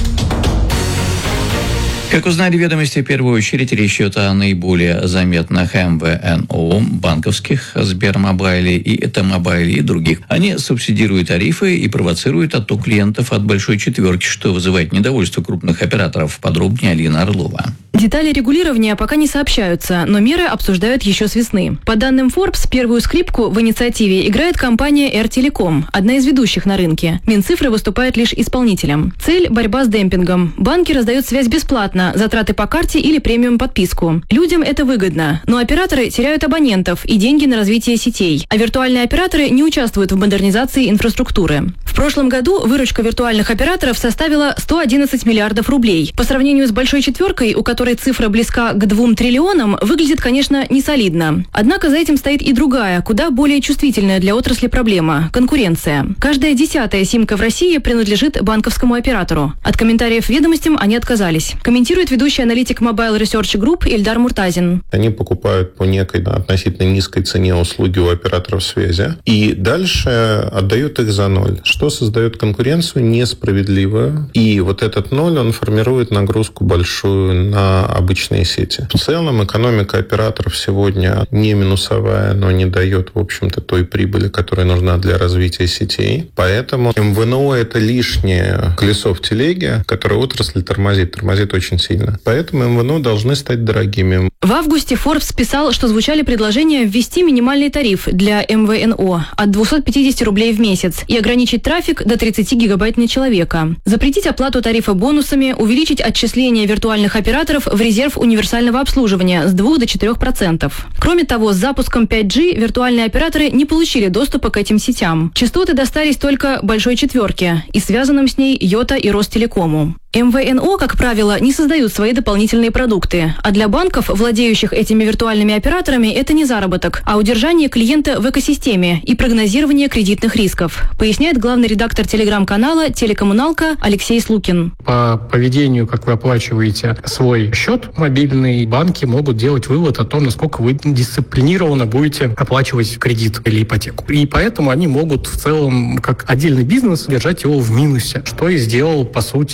Как узнали ведомости, в первую очередь речь идет о наиболее заметных МВНО, банковских, Сбермобайле и Т-Мобайле и других. Они субсидируют тарифы и провоцируют отток клиентов от большой четверки, что вызывает недовольство крупных операторов. Подробнее Алина Орлова. Детали регулирования пока не сообщаются, но меры обсуждают еще с весны. По данным Forbes, первую скрипку в инициативе играет компания R-Telecom, одна из ведущих на рынке. Минцифры выступает лишь исполнителем. Цель – борьба с демпингом. Банки раздают связь бесплатно, затраты по карте или премиум подписку. Людям это выгодно, но операторы теряют абонентов и деньги на развитие сетей, а виртуальные операторы не участвуют в модернизации инфраструктуры. В прошлом году выручка виртуальных операторов составила 111 миллиардов рублей. По сравнению с большой четверкой, у которой цифра близка к 2 триллионам, выглядит, конечно, не солидно. Однако за этим стоит и другая, куда более чувствительная для отрасли проблема – конкуренция. Каждая 10-я симка в России принадлежит банковскому оператору. От комментариев ведомостям они отказались. Комментирует ведущий аналитик Mobile Research Group Ильдар Муртазин. Они покупают по некой относительно низкой цене услуги у операторов связи и дальше отдают их за ноль, что создает конкуренцию несправедливую. И вот этот ноль, он формирует нагрузку большую на обычные сети. В целом экономика операторов сегодня не минусовая, но не дает, в общем-то, той прибыли, которая нужна для развития сетей. Поэтому МВНО – это лишнее колесо в телеге, которое отрасль тормозит очень сильно. Поэтому МВНО должны стать дорогими. В августе Forbes писал, что звучали предложения ввести минимальный тариф для МВНО от 250 рублей в месяц и ограничить трафик до 30 гигабайт на человека. Запретить оплату тарифа бонусами, увеличить отчисления виртуальных операторов в резерв универсального обслуживания с 2 до 4%. Кроме того, с запуском 5G виртуальные операторы не получили доступа к этим сетям. Частоты достались только большой четверке и связанным с ней Йота и Ростелекому. МВНО, как правило, не создают свои дополнительные продукты, а для банков, владеющих этими виртуальными операторами, это не заработок, а удержание клиента в экосистеме и прогнозирование кредитных рисков, поясняет главный редактор телеграм-канала «Телекоммуналка» Алексей Слукин. По поведению, как вы оплачиваете свой счет мобильный, банки могут делать вывод о том, насколько вы дисциплинированно будете оплачивать кредит или ипотеку. И поэтому они могут в целом, как отдельный бизнес, держать его в минусе, что и сделал, по сути,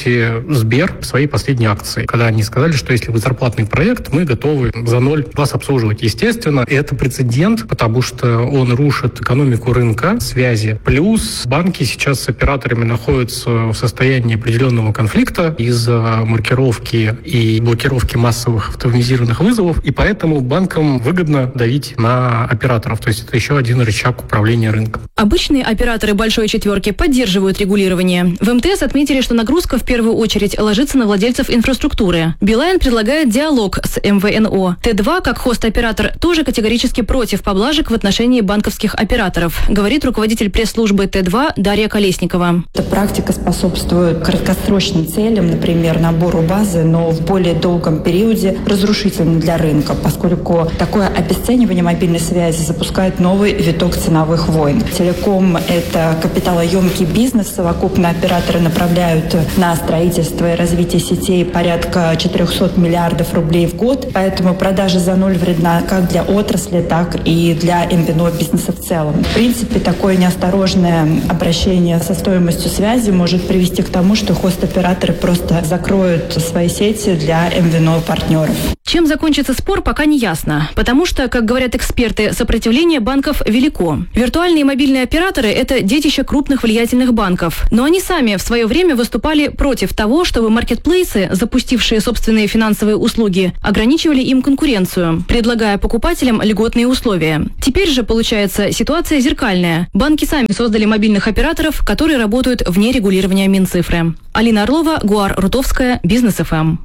Сбер своей последней акции, когда они сказали, что если вы зарплатный проект, мы готовы за ноль вас обслуживать. Естественно, это прецедент, потому что он рушит экономику рынка связи. Плюс банки сейчас с операторами находятся в состоянии определенного конфликта из-за маркировки и блокировки массовых автоматизированных вызовов, и поэтому банкам выгодно давить на операторов. То есть это еще один рычаг управления рынком. Обычные операторы «Большой четверки» поддерживают регулирование. В МТС отметили, что нагрузка в первую очередь ложится на владельцев инфраструктуры. Билайн предлагает диалог с МВНО. Т2, как хост-оператор, тоже категорически против поблажек в отношении банковских операторов, говорит руководитель пресс-службы Т2 Дарья Колесникова. Эта практика способствует краткосрочным целям, например, набору базы, но в более долгом периоде разрушительно для рынка, поскольку такое обесценивание мобильной связи запускает новый виток ценовых войн. Телеком – это капиталоемкий бизнес. Совокупно операторы направляют на строительство и развитие сетей порядка 400 миллиардов рублей в год. Поэтому продажа за ноль вредна как для отрасли, так и для МВНО бизнеса в целом. В принципе, такое неосторожное обращение со стоимостью связи может привести к тому, что хост-операторы просто закроют свои сети для МВНО партнеров. Чем закончится спор, пока не ясно. Потому что, как говорят эксперты, сопротивление банков велико. Виртуальные мобильные операторы – это детище крупных влиятельных банков. Но они сами в свое время выступали против того, чтобы маркетплейсы, запустившие собственные финансовые услуги, ограничивали им конкуренцию, предлагая покупателям льготные условия. Теперь же, получается, ситуация зеркальная. Банки сами создали мобильных операторов, которые работают вне регулирования Минцифры. Алина Орлова, Гуар Рутовская, Бизнес ФМ.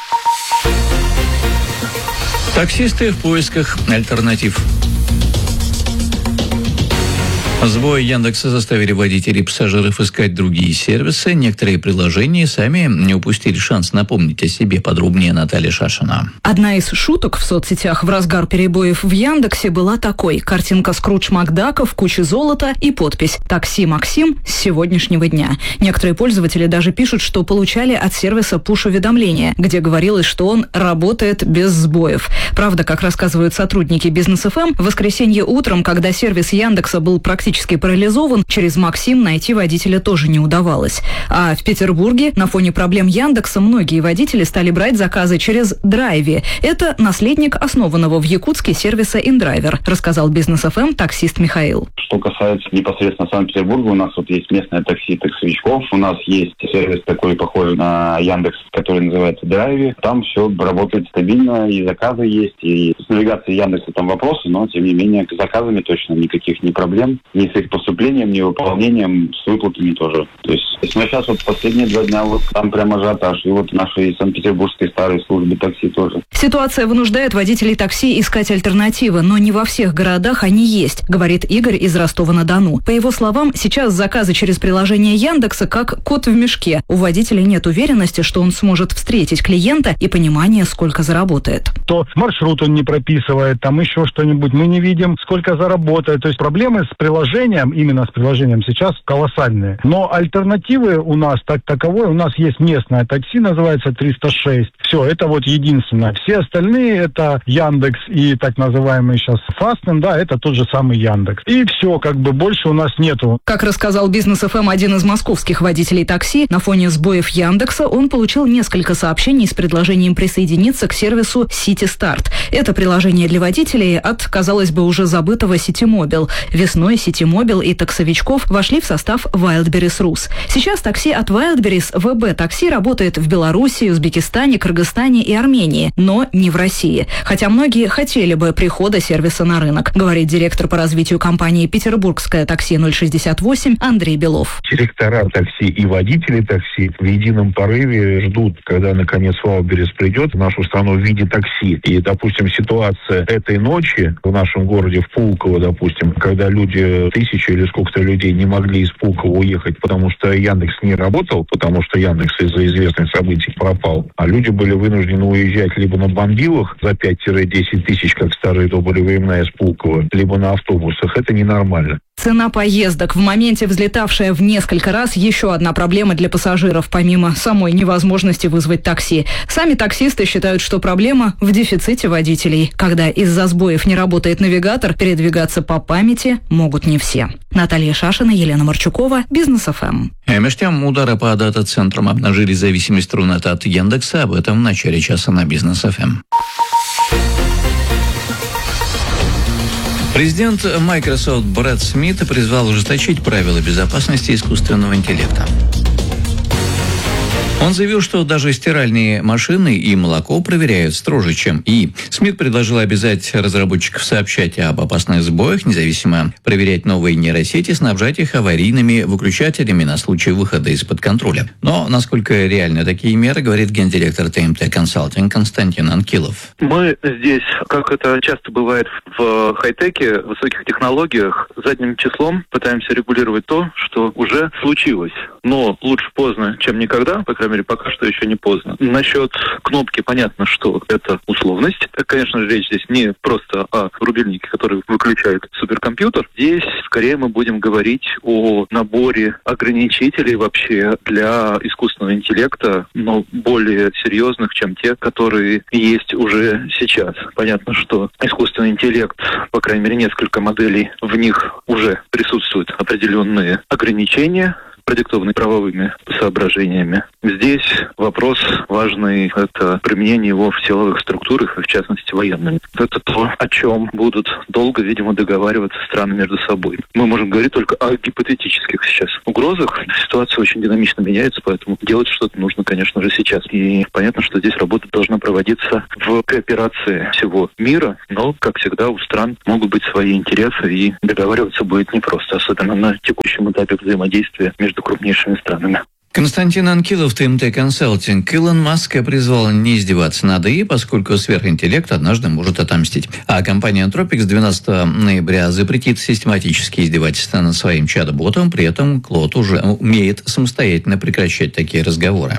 Таксисты в поисках альтернатив. Сбои Яндекса заставили водителей и пассажиров искать другие сервисы. Некоторые приложения сами не упустили шанс напомнить о себе. Подробнее Наталья Шашина. Одна из шуток в соцсетях в разгар перебоев в Яндексе была такой. Картинка Скрудж Макдака в куче золота и подпись «Такси Максим с сегодняшнего дня». Некоторые пользователи даже пишут, что получали от сервиса пуш-уведомления, где говорилось, что он работает без сбоев. Правда, как рассказывают сотрудники Бизнес ФМ, в воскресенье утром, когда сервис Яндекса был практически парализован, через Максим найти водителя тоже не удавалось. А в Петербурге на фоне проблем Яндекса многие водители стали брать заказы через Драйви. Это наследник основанного в Якутске сервиса InDriver, рассказал Бизнес ФМ таксист Михаил. Что касается непосредственно Санкт-Петербурга, у нас вот есть местное такси таксовичков, у нас есть сервис такой похожий на Яндекс, который называется Драйви. Там все работает стабильно, и заказы есть, и с навигацией Яндекса там вопросы, но тем не менее с заказами точно никаких не проблем. Ни с их поступлением, ни выполнением, с выплатами тоже. То есть, но сейчас вот последние 2 дня вот там прямо ажиотаж. И вот нашей санкт-петербургской старой службе такси тоже. Ситуация вынуждает водителей такси искать альтернативы, но не во всех городах они есть, говорит Игорь из Ростова-на-Дону. По его словам, сейчас заказы через приложение Яндекса как кот в мешке. У водителя нет уверенности, что он сможет встретить клиента и понимания, сколько заработает. То маршрут он не прописывает, там еще что-нибудь. Мы не видим, сколько заработает. То есть проблемы с приложением, именно с приложением сейчас колоссальные. Но альтернативы у нас таковой, у нас есть местное такси, называется 306. Все, это вот единственное. Все остальные это Яндекс и так называемый сейчас Фастен, да, это тот же самый Яндекс. И все, как бы больше у нас нету. Как рассказал Бизнес ФМ один из московских водителей такси, на фоне сбоев Яндекса он получил несколько сообщений с предложением присоединиться к сервису City Start. Это приложение для водителей от, казалось бы, уже забытого Ситимобил. Весной Ситимобил и таксовичков вошли в состав Wildberries Rus. Сейчас такси от Wildberries ВБ Такси работает в Беларуси, Узбекистане, Кыргызстане и Армении, но не в России. Хотя многие хотели бы прихода сервиса на рынок, говорит директор по развитию компании «Петербургское такси 068» Андрей Белов. Директора такси и водители такси в едином порыве ждут, когда наконец Wildberries придет в нашу страну в виде такси. И, допустим, ситуация этой ночи в нашем городе, в Пулково, допустим, когда люди, 1000 или сколько-то людей не могли из Пулково уехать, потому что Яндекс не работал, потому что Яндекс из-за известных событий пропал, а люди были вынуждены уезжать либо на бомбилах за 5-10 тысяч, как старые добрые времена из Пулково, либо на автобусах. Это ненормально. Цена поездок, в моменте взлетавшая в несколько раз, еще одна проблема для пассажиров, помимо самой невозможности вызвать такси. Сами таксисты считают, что проблема в дефиците водителей. Когда из-за сбоев не работает навигатор, передвигаться по памяти могут не все. Наталья Шашина, Елена Марчукова, Бизнес ФМ. Между тем, удары по дата-центрам обнажили зависимость Рунета от Яндекса. Об этом в начале часа на Бизнес ФМ. Президент Microsoft Брэд Смит призвал ужесточить правила безопасности искусственного интеллекта. Он заявил, что даже стиральные машины и молоко проверяют строже, чем ИИ. Смит предложил обязать разработчиков сообщать об опасных сбоях, независимо проверять новые нейросети, снабжать их аварийными выключателями на случай выхода из-под контроля. Но насколько реальны такие меры, говорит гендиректор ТМТ Консалтинг Константин Анкилов. Мы здесь, как это часто бывает в хай-теке, в высоких технологиях, задним числом пытаемся регулировать то, что уже случилось. Но лучше поздно, чем никогда, по крайней мере, пока что еще не поздно. Насчет кнопки понятно, что это условность. Конечно же, речь здесь не просто о рубильнике, который выключает суперкомпьютер. Здесь скорее мы будем говорить о наборе ограничителей вообще для искусственного интеллекта, но более серьезных, чем те, которые есть уже сейчас. Понятно, что искусственный интеллект, по крайней мере, несколько моделей, в них уже присутствуют определенные ограничения, продиктованный правовыми соображениями. Здесь вопрос важный – это применение его в силовых структурах, и в частности военными. Это то, о чем будут долго, видимо, договариваться страны между собой. Мы можем говорить только о гипотетических сейчас угрозах. Ситуация очень динамично меняется, поэтому делать что-то нужно, конечно же, сейчас. И понятно, что здесь работа должна проводиться в кооперации всего мира, но, как всегда, у стран могут быть свои интересы, и договариваться будет непросто, особенно на текущем этапе взаимодействия между крупнейшими странами. Константин Анкилов, ТМТ Консалтинг. Илон Маск призвал не издеваться над ИИ, поскольку сверхинтеллект однажды может отомстить. А компания Anthropic с 12 ноября запретит систематические издевательства над своим чат-ботом. При этом Клод уже умеет самостоятельно прекращать такие разговоры.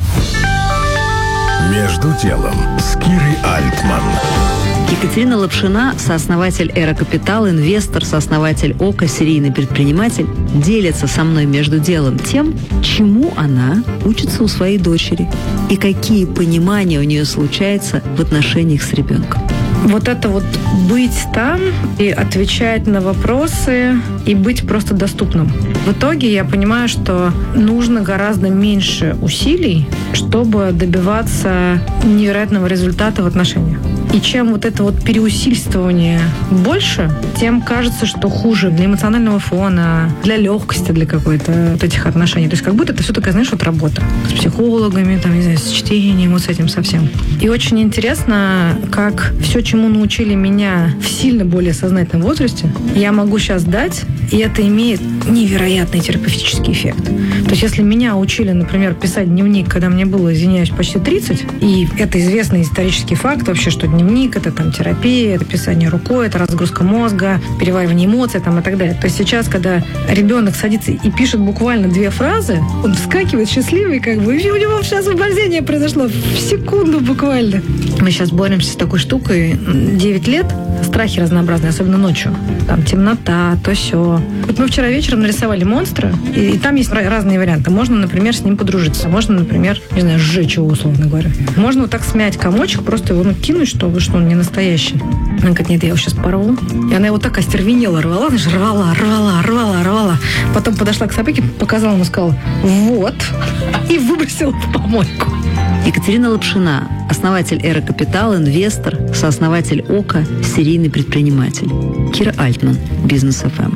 Между делом с Кирой Альтман. Екатерина Лапшина, сооснователь Эра Капитал, инвестор, сооснователь ОКО, серийный предприниматель, делится со мной между делом тем, чему она учится у своей дочери и какие понимания у нее случаются в отношениях с ребенком. Вот это вот быть там и отвечать на вопросы и быть просто доступным. В итоге я понимаю, что нужно гораздо меньше усилий, чтобы добиваться невероятного результата в отношениях. И чем вот это вот переусильствование больше, тем кажется, что хуже для эмоционального фона, для легкости, для какой-то вот этих отношений. То есть как будто это все такая, знаешь, вот работа с психологами, там, не знаю, с чтением, вот с этим совсем. И очень интересно, как все, чему научили меня в сильно более сознательном возрасте, я могу сейчас дать, и это имеет невероятный терапевтический эффект. То есть если меня учили, например, писать дневник, когда мне было, извиняюсь, почти 30, и это известный исторический факт вообще, что дневник — это там терапия, это писание рукой, это разгрузка мозга, переваривание эмоций там, и так далее. То есть сейчас, когда ребенок садится и пишет буквально 2 фразы, он вскакивает счастливый, как бы, и у него сейчас освобождение произошло в секунду буквально. Мы сейчас боремся с такой штукой 9 лет, страхи разнообразные, особенно ночью. Там темнота, то сё. Вот мы вчера вечером нарисовали монстра, и там есть разные варианты. Можно, например, с ним подружиться. Можно, например, не знаю, сжечь его, условно говоря. Можно вот так смять комочек, просто его накинуть, что он не настоящий. Она говорит, нет, я его сейчас порву. И она его так остервенела, рвала, знаешь, рвала. Потом подошла к собаке, показала ему, сказала, вот, и выбросила в помойку. Екатерина Лапшина, основатель Эра Капитал, инвестор, сооснователь ОКО, серийный предприниматель. Кира Альтман, Бизнес ФМ.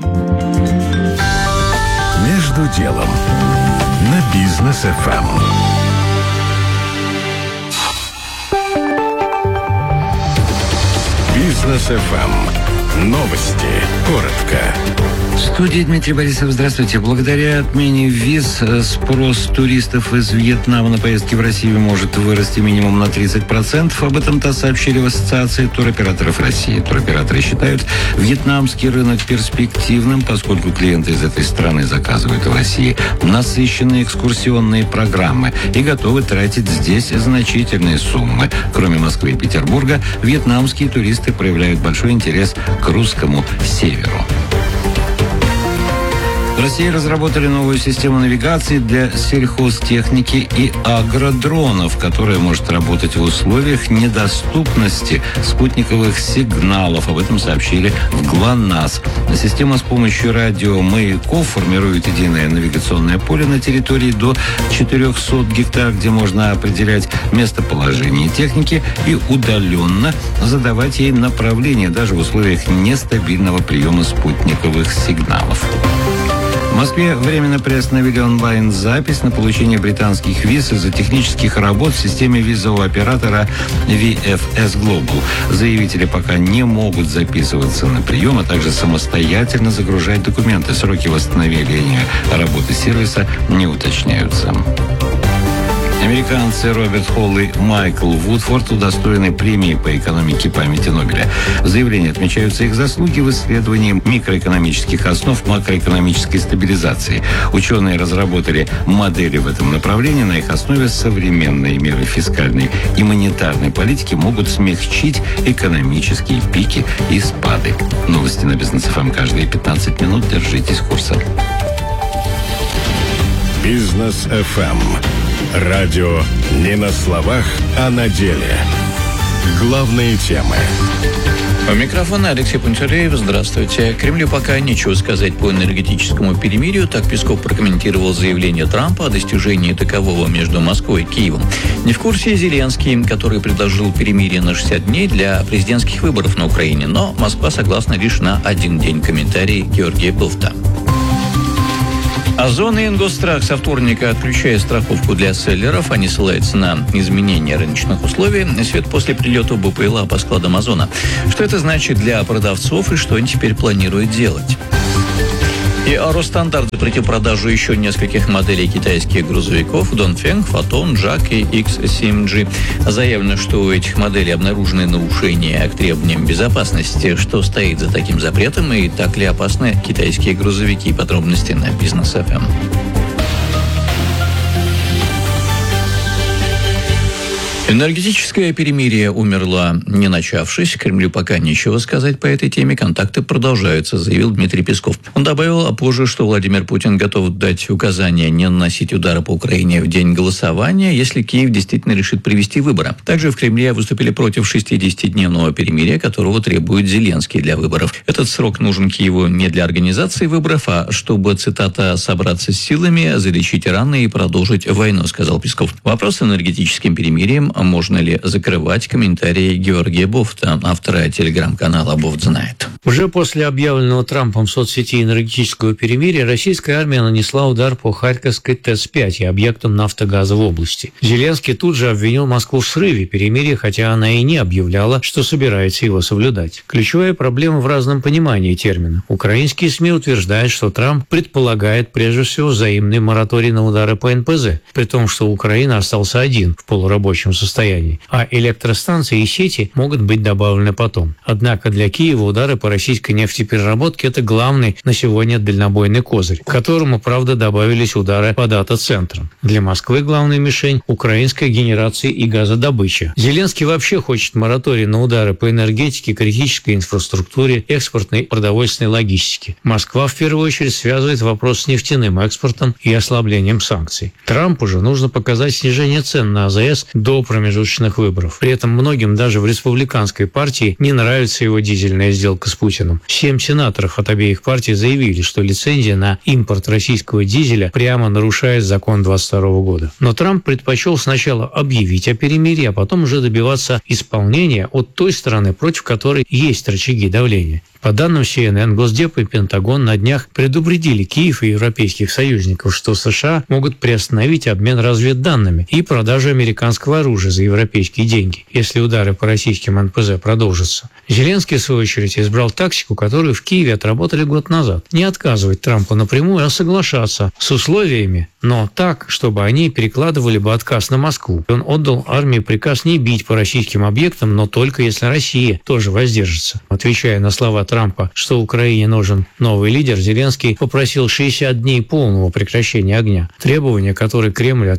Между делом на Бизнес ФМ. Бизнес ФМ. Новости. Коротко. В студии Дмитрий Борисов. Здравствуйте. Благодаря отмене виз спрос туристов из Вьетнама на поездки в Россию может вырасти минимум на 30%. Об этом ТАСС сообщили в Ассоциации туроператоров России. Туроператоры считают вьетнамский рынок перспективным, поскольку клиенты из этой страны заказывают в России насыщенные экскурсионные программы и готовы тратить здесь значительные суммы. Кроме Москвы и Петербурга, вьетнамские туристы проявляют большой интерес к русскому северу. В России разработали новую систему навигации для сельхозтехники и агродронов, которая может работать в условиях недоступности спутниковых сигналов. Об этом сообщили в ГЛОНАСС. Система с помощью радиомаяков формирует единое навигационное поле на территории до 400 гектар, где можно определять местоположение техники и удаленно задавать ей направление даже в условиях нестабильного приема спутниковых сигналов. В Москве временно приостановили онлайн-запись на получение британских виз из-за технических работ в системе визового оператора VFS Global. Заявители пока не могут записываться на прием, а также самостоятельно загружать документы. Сроки восстановления работы сервиса не уточняются. Американцы Роберт Холл и Майкл Вудфорд удостоены премии по экономике памяти Нобеля. В заявлении отмечаются их заслуги в исследовании микроэкономических основ макроэкономической стабилизации. Ученые разработали модели в этом направлении. На их основе современные меры фискальной и монетарной политики могут смягчить экономические пики и спады. Новости на Бизнес ФМ каждые 15 минут. Держитесь курса. Бизнес ФМ. Радио не на словах, а на деле. Главные темы. У микрофона Алексей Пунцелеев. Здравствуйте. Кремлю пока нечего сказать по энергетическому перемирию. Так Песков прокомментировал заявление Трампа о достижении такового между Москвой и Киевом. Не в курсе Зеленский, который предложил перемирие на 60 дней для президентских выборов на Украине. Но Москва согласна лишь на 1 день. Комментарий Георгия Буфта. Озон и Ингосстрах со вторника отключает страховку для селлеров. Они ссылаются на изменения рыночных условий. Свет после прилета БПЛА по складам Озона. Что это значит для продавцов и что они теперь планируют делать? И Росстандарт запретил продажу еще нескольких моделей китайских грузовиков Донфeng, Фотон, Джак и X7G. Заявлено, что у этих моделей обнаружены нарушения к требованиям безопасности. Что стоит за таким запретом и так ли опасны китайские грузовики? Подробности на Бизнес ФМ. Энергетическое перемирие умерло, не начавшись. Кремлю пока нечего сказать по этой теме. Контакты продолжаются, заявил Дмитрий Песков. Он добавил позже, что Владимир Путин готов дать указание не наносить удары по Украине в день голосования, если Киев действительно решит провести выборы. Также в Кремле выступили против 60-дневного перемирия, которого требует Зеленский для выборов. Этот срок нужен Киеву не для организации выборов, а чтобы, цитата, «собраться с силами, залечить раны и продолжить войну», сказал Песков. Вопрос с энергетическим перемирием можно ли закрывать? Комментарии Георгия Буфта, автора телеграм-канала «Буфт знает». Уже после объявленного Трампом в соцсети энергетического перемирия российская армия нанесла удар по Харьковской ТЭЦ-5 и объектам нафтогаза в области. Зеленский тут же обвинил Москву в срыве перемирия, хотя она и не объявляла, что собирается его соблюдать. Ключевая проблема в разном понимании термина. Украинские СМИ утверждают, что Трамп предполагает прежде всего взаимный мораторий на удары по НПЗ, при том, что Украина остался один в полурабочем состоянии, а электростанции и сети могут быть добавлены потом. Однако для Киева удары по российской нефтепереработке – это главный на сегодня дальнобойный козырь, к которому, правда, добавились удары по дата-центрам. Для Москвы главная мишень – украинская генерация и газодобыча. Зеленский вообще хочет мораторий на удары по энергетике, критической инфраструктуре, экспортной и продовольственной логистике. Москва в первую очередь связывает вопрос с нефтяным экспортом и ослаблением санкций. Трампу же нужно показать снижение цен на АЗС до промежуточных выборов. При этом многим даже в республиканской партии не нравится его дизельная сделка с Путиным. 7 сенаторов от обеих партий заявили, что лицензия на импорт российского дизеля прямо нарушает закон 22 года. Но Трамп предпочел сначала объявить о перемирии, а потом уже добиваться исполнения от той стороны, против которой есть рычаги давления. По данным CNN, Госдеп и Пентагон на днях предупредили Киев и европейских союзников, что США могут приостановить обмен разведданными и продажу американского оружия за европейские деньги, если удары по российским НПЗ продолжатся. Зеленский, в свою очередь, избрал тактику, которую в Киеве отработали год назад. Не отказывать Трампу напрямую, а соглашаться с условиями, но так, чтобы они перекладывали бы отказ на Москву. Он отдал армии приказ не бить по российским объектам, но только если Россия тоже воздержится. Отвечая на слова Трампа, что Украине нужен новый лидер, Зеленский попросил 60 дней полного прекращения огня. Требование, которое Кремль отверг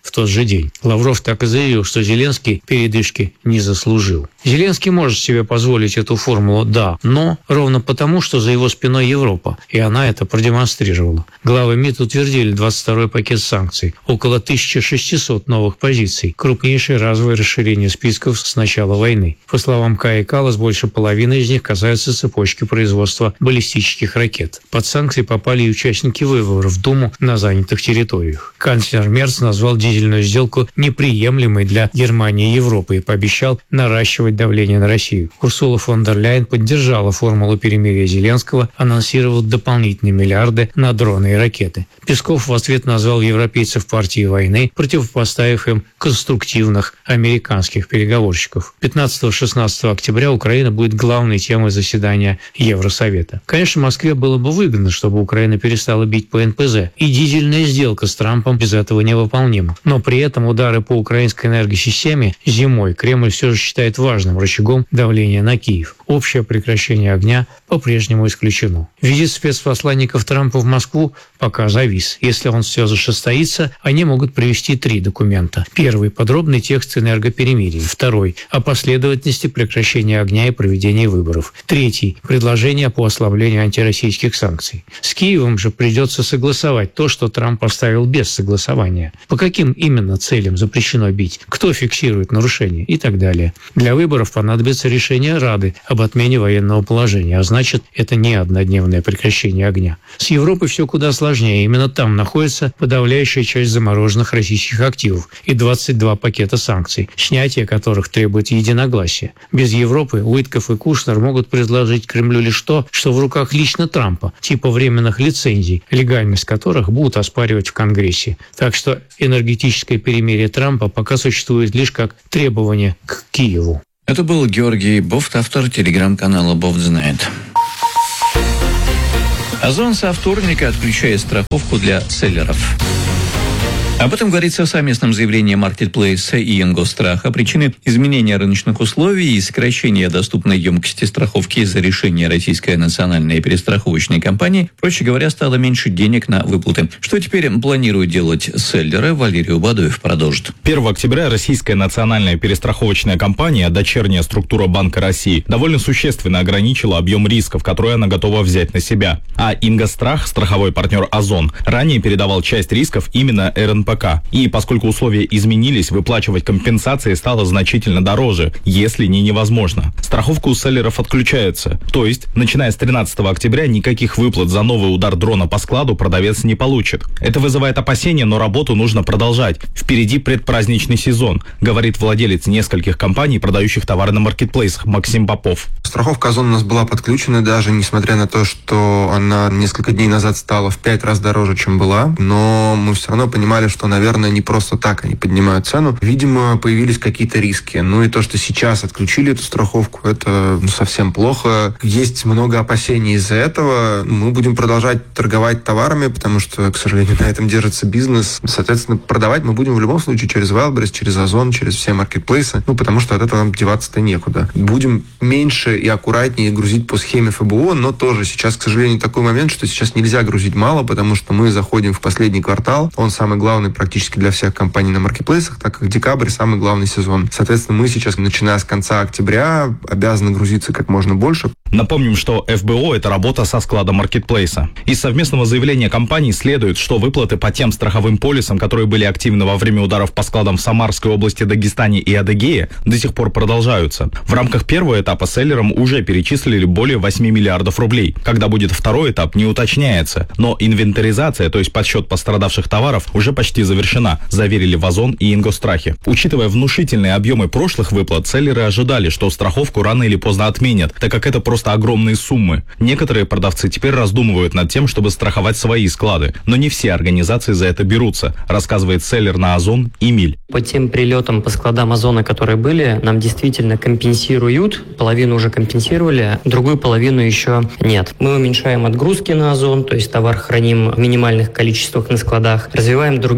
в тот же день. Лавров так и заявил, что Зеленский передышки не заслужил. Зеленский может себе позволить эту формулу «да», но ровно потому, что за его спиной Европа, и она это продемонстрировала. Главы МИД утвердили 22-й пакет санкций, около 1600 новых позиций, крупнейшее разовое расширение списков с начала войны. По словам Каи Каллас, больше половины из них касаются цепочки производства баллистических ракет. Под санкции попали и участники выборов в Думу на занятых территориях. Канцлер Мерц назвал дизельную сделку неприемлемой для Германии и Европы и пообещал наращивать давление на Россию. Урсула фон дер Ляйен поддержала формулу перемирия Зеленского, анонсировал дополнительные миллиарды на дроны и ракеты. Песков в ответ назвал европейцев партией войны, противопоставив им конструктивных американских переговорщиков. 15-16 октября Украина будет главной темой заседания Евросовета. Конечно, Москве было бы выгодно, чтобы Украина перестала бить по НПЗ, и дизельная сделка с Трампом без этого невыполнима. Но при этом удары по украинской энергосистеме зимой Кремль все же считает важным рычагом давления на Киев. Общее прекращение огня по-прежнему исключено. Визит спецпосланников Трампа в Москву пока завис. Если он все же состоится, они могут привести 3 документа. Первый – подробный текст энергоперемирия. Второй – о последовательности прекращения огня и проведения выборов. Третий – предложение по ослаблению антироссийских санкций. С Киевом же придется согласовать то, что Трамп оставил без согласования. По каким именно целям запрещено бить? Кто фиксирует нарушения? И так далее. Для выборов понадобится решение Рады об отмене военного положения, а значит, это не однодневное прекращение огня. С Европой все куда сложнее. Именно там находится подавляющая часть замороженных российских активов и 22 пакета санкций, снятие которых требует единогласия. Без Европы Уитков и Кушнер могут предложить Кремлю лишь то, что в руках лично Трампа, типа временных лицензий, легальность которых будут оспаривать в Конгрессе. Так что энергетическое перемирие Трампа пока существует лишь как требование к Киеву. Это был Георгий Бофт, автор телеграм-канала «Бофт знает». Озон со вторника отключает страховку для селлеров. Об этом говорится в совместном заявлении маркетплейса и Ингостраха. Причины изменения рыночных условий и сокращения доступной емкости страховки из-за решения Российской национальной перестраховочной компании, проще говоря, стало меньше денег на выплаты. Что теперь планируют делать селлеры? Валерий Убадоев продолжит. 1 октября Российская национальная перестраховочная компания, дочерняя структура Банка России, довольно существенно ограничила объем рисков, которые она готова взять на себя. А Ингострах, страховой партнер Озон, ранее передавал часть рисков именно РНПК. И поскольку условия изменились, выплачивать компенсации стало значительно дороже, если не невозможно. Страховка у селлеров отключается. То есть, начиная с 13 октября, никаких выплат за новый удар дрона по складу продавец не получит. Это вызывает опасения, но работу нужно продолжать. Впереди предпраздничный сезон, говорит владелец нескольких компаний, продающих товары на маркетплейсах, Максим Попов. Страховка Озон у нас была подключена, даже несмотря на то, что она несколько дней назад стала в 5 раз дороже, чем была. Но мы все равно понимали, что, наверное, не просто так они поднимают цену. Видимо, появились какие-то риски. Ну и то, что сейчас отключили эту страховку, это совсем плохо. Есть много опасений из-за этого. Мы будем продолжать торговать товарами, потому что, к сожалению, на этом держится бизнес. Соответственно, продавать мы будем в любом случае через Wildberries, через Озон, через все маркетплейсы. Ну, потому что от этого нам деваться-то некуда. Будем меньше и аккуратнее грузить по схеме ФБО, но тоже сейчас, к сожалению, такой момент, что сейчас нельзя грузить мало, потому что мы заходим в последний квартал. Он самый главный практически для всех компаний на маркетплейсах, так как декабрь самый главный сезон. Соответственно, мы сейчас, начиная с конца октября, обязаны грузиться как можно больше. Напомним, что ФБО – это работа со склада маркетплейса. Из совместного заявления компаний следует, что выплаты по тем страховым полисам, которые были активны во время ударов по складам в Самарской области, Дагестане и Адыгее, до сих пор продолжаются. В рамках первого этапа селлерам уже перечислили более 8 миллиардов рублей. Когда будет второй этап, не уточняется. Но инвентаризация, то есть подсчет пострадавших товаров, уже почти завершена, заверили в Озон и Ингострахе. Учитывая внушительные объемы прошлых выплат, селлеры ожидали, что страховку рано или поздно отменят, так как это просто огромные суммы. Некоторые продавцы теперь раздумывают над тем, чтобы страховать свои склады, но не все организации за это берутся, рассказывает селлер на Озон Эмиль. По тем прилетам по складам Озона, которые были, нам действительно компенсируют, половину уже компенсировали, другую половину еще нет. Мы уменьшаем отгрузки на Озон, то есть товар храним в минимальных количествах на складах, развиваем другие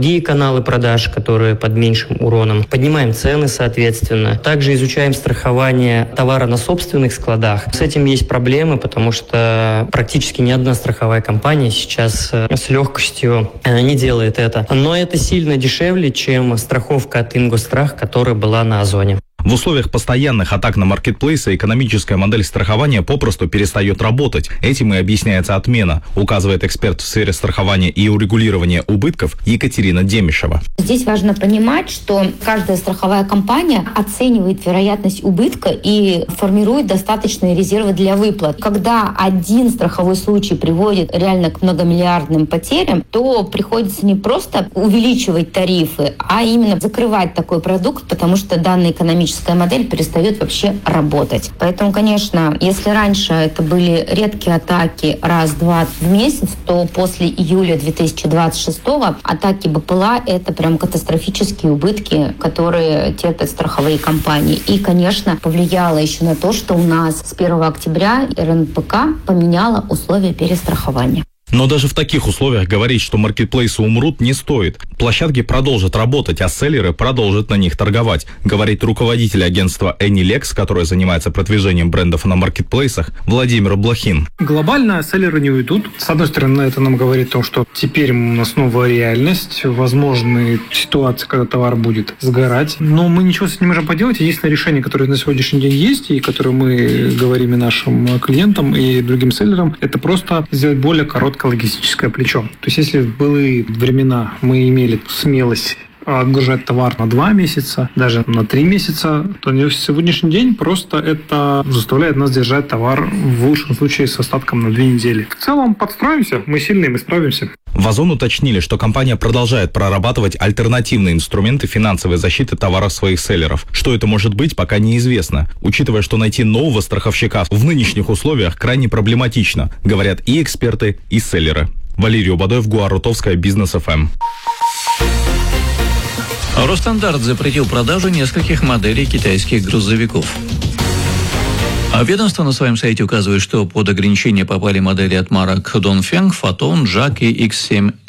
другие каналы продаж, которые под меньшим уроном. Поднимаем цены, соответственно. Также изучаем страхование товара на собственных складах. С этим есть проблемы, потому что практически ни одна страховая компания сейчас с легкостью не делает это. Но это сильно дешевле, чем страховка от Ингосстрах, которая была на Озоне. В условиях постоянных атак на маркетплейсы экономическая модель страхования попросту перестает работать. Этим и объясняется отмена, указывает эксперт в сфере страхования и урегулирования убытков Екатерина Демишева. Здесь важно понимать, что каждая страховая компания оценивает вероятность убытка и формирует достаточные резервы для выплат. Когда один страховой случай приводит реально к многомиллиардным потерям, то приходится не просто увеличивать тарифы, а именно закрывать такой продукт, потому что данная экономическая модель перестает вообще работать. Поэтому, конечно, если раньше это были редкие атаки раз-два в месяц, то после июля 2026-го атаки БПЛА — это прям катастрофические убытки, которые терпят страховые компании. И, конечно, повлияло еще на то, что у нас с 1 октября РНПК поменяла условия перестрахования. Но даже в таких условиях говорить, что маркетплейсы умрут, не стоит. Площадки продолжат работать, а селлеры продолжат на них торговать, говорит руководитель агентства AnyLex, которое занимается продвижением брендов на маркетплейсах, Владимир Блохин. Глобально селлеры не уйдут. С одной стороны, это нам говорит о том, что теперь у нас новая реальность, возможны ситуации, когда товар будет сгорать. Но мы ничего с этим не можем поделать. Единственное решение, которое на сегодняшний день есть, и которое мы говорим и нашим клиентам, и другим селлерам, это просто сделать более короткое логистическое плечо. То есть, если в былые времена мы имели смелость отгружать товар на 2 месяца, даже на 3 месяца, то в сегодняшний день просто это заставляет нас держать товар в лучшем случае с остатком на 2 недели. В целом подстроимся, мы сильные, мы справимся. В Озон уточнили, что компания продолжает прорабатывать альтернативные инструменты финансовой защиты товаров своих селлеров. Что это может быть, пока неизвестно, учитывая, что найти нового страховщика в нынешних условиях крайне проблематично, говорят и эксперты, и селлеры. Валерий Убадоев, Гуарутовская, Бизнес ФМ. Росстандарт запретил продажу нескольких моделей китайских грузовиков. А ведомство на своем сайте указывает, что под ограничение попали модели от марок Dongfeng, Photon, JAC и X7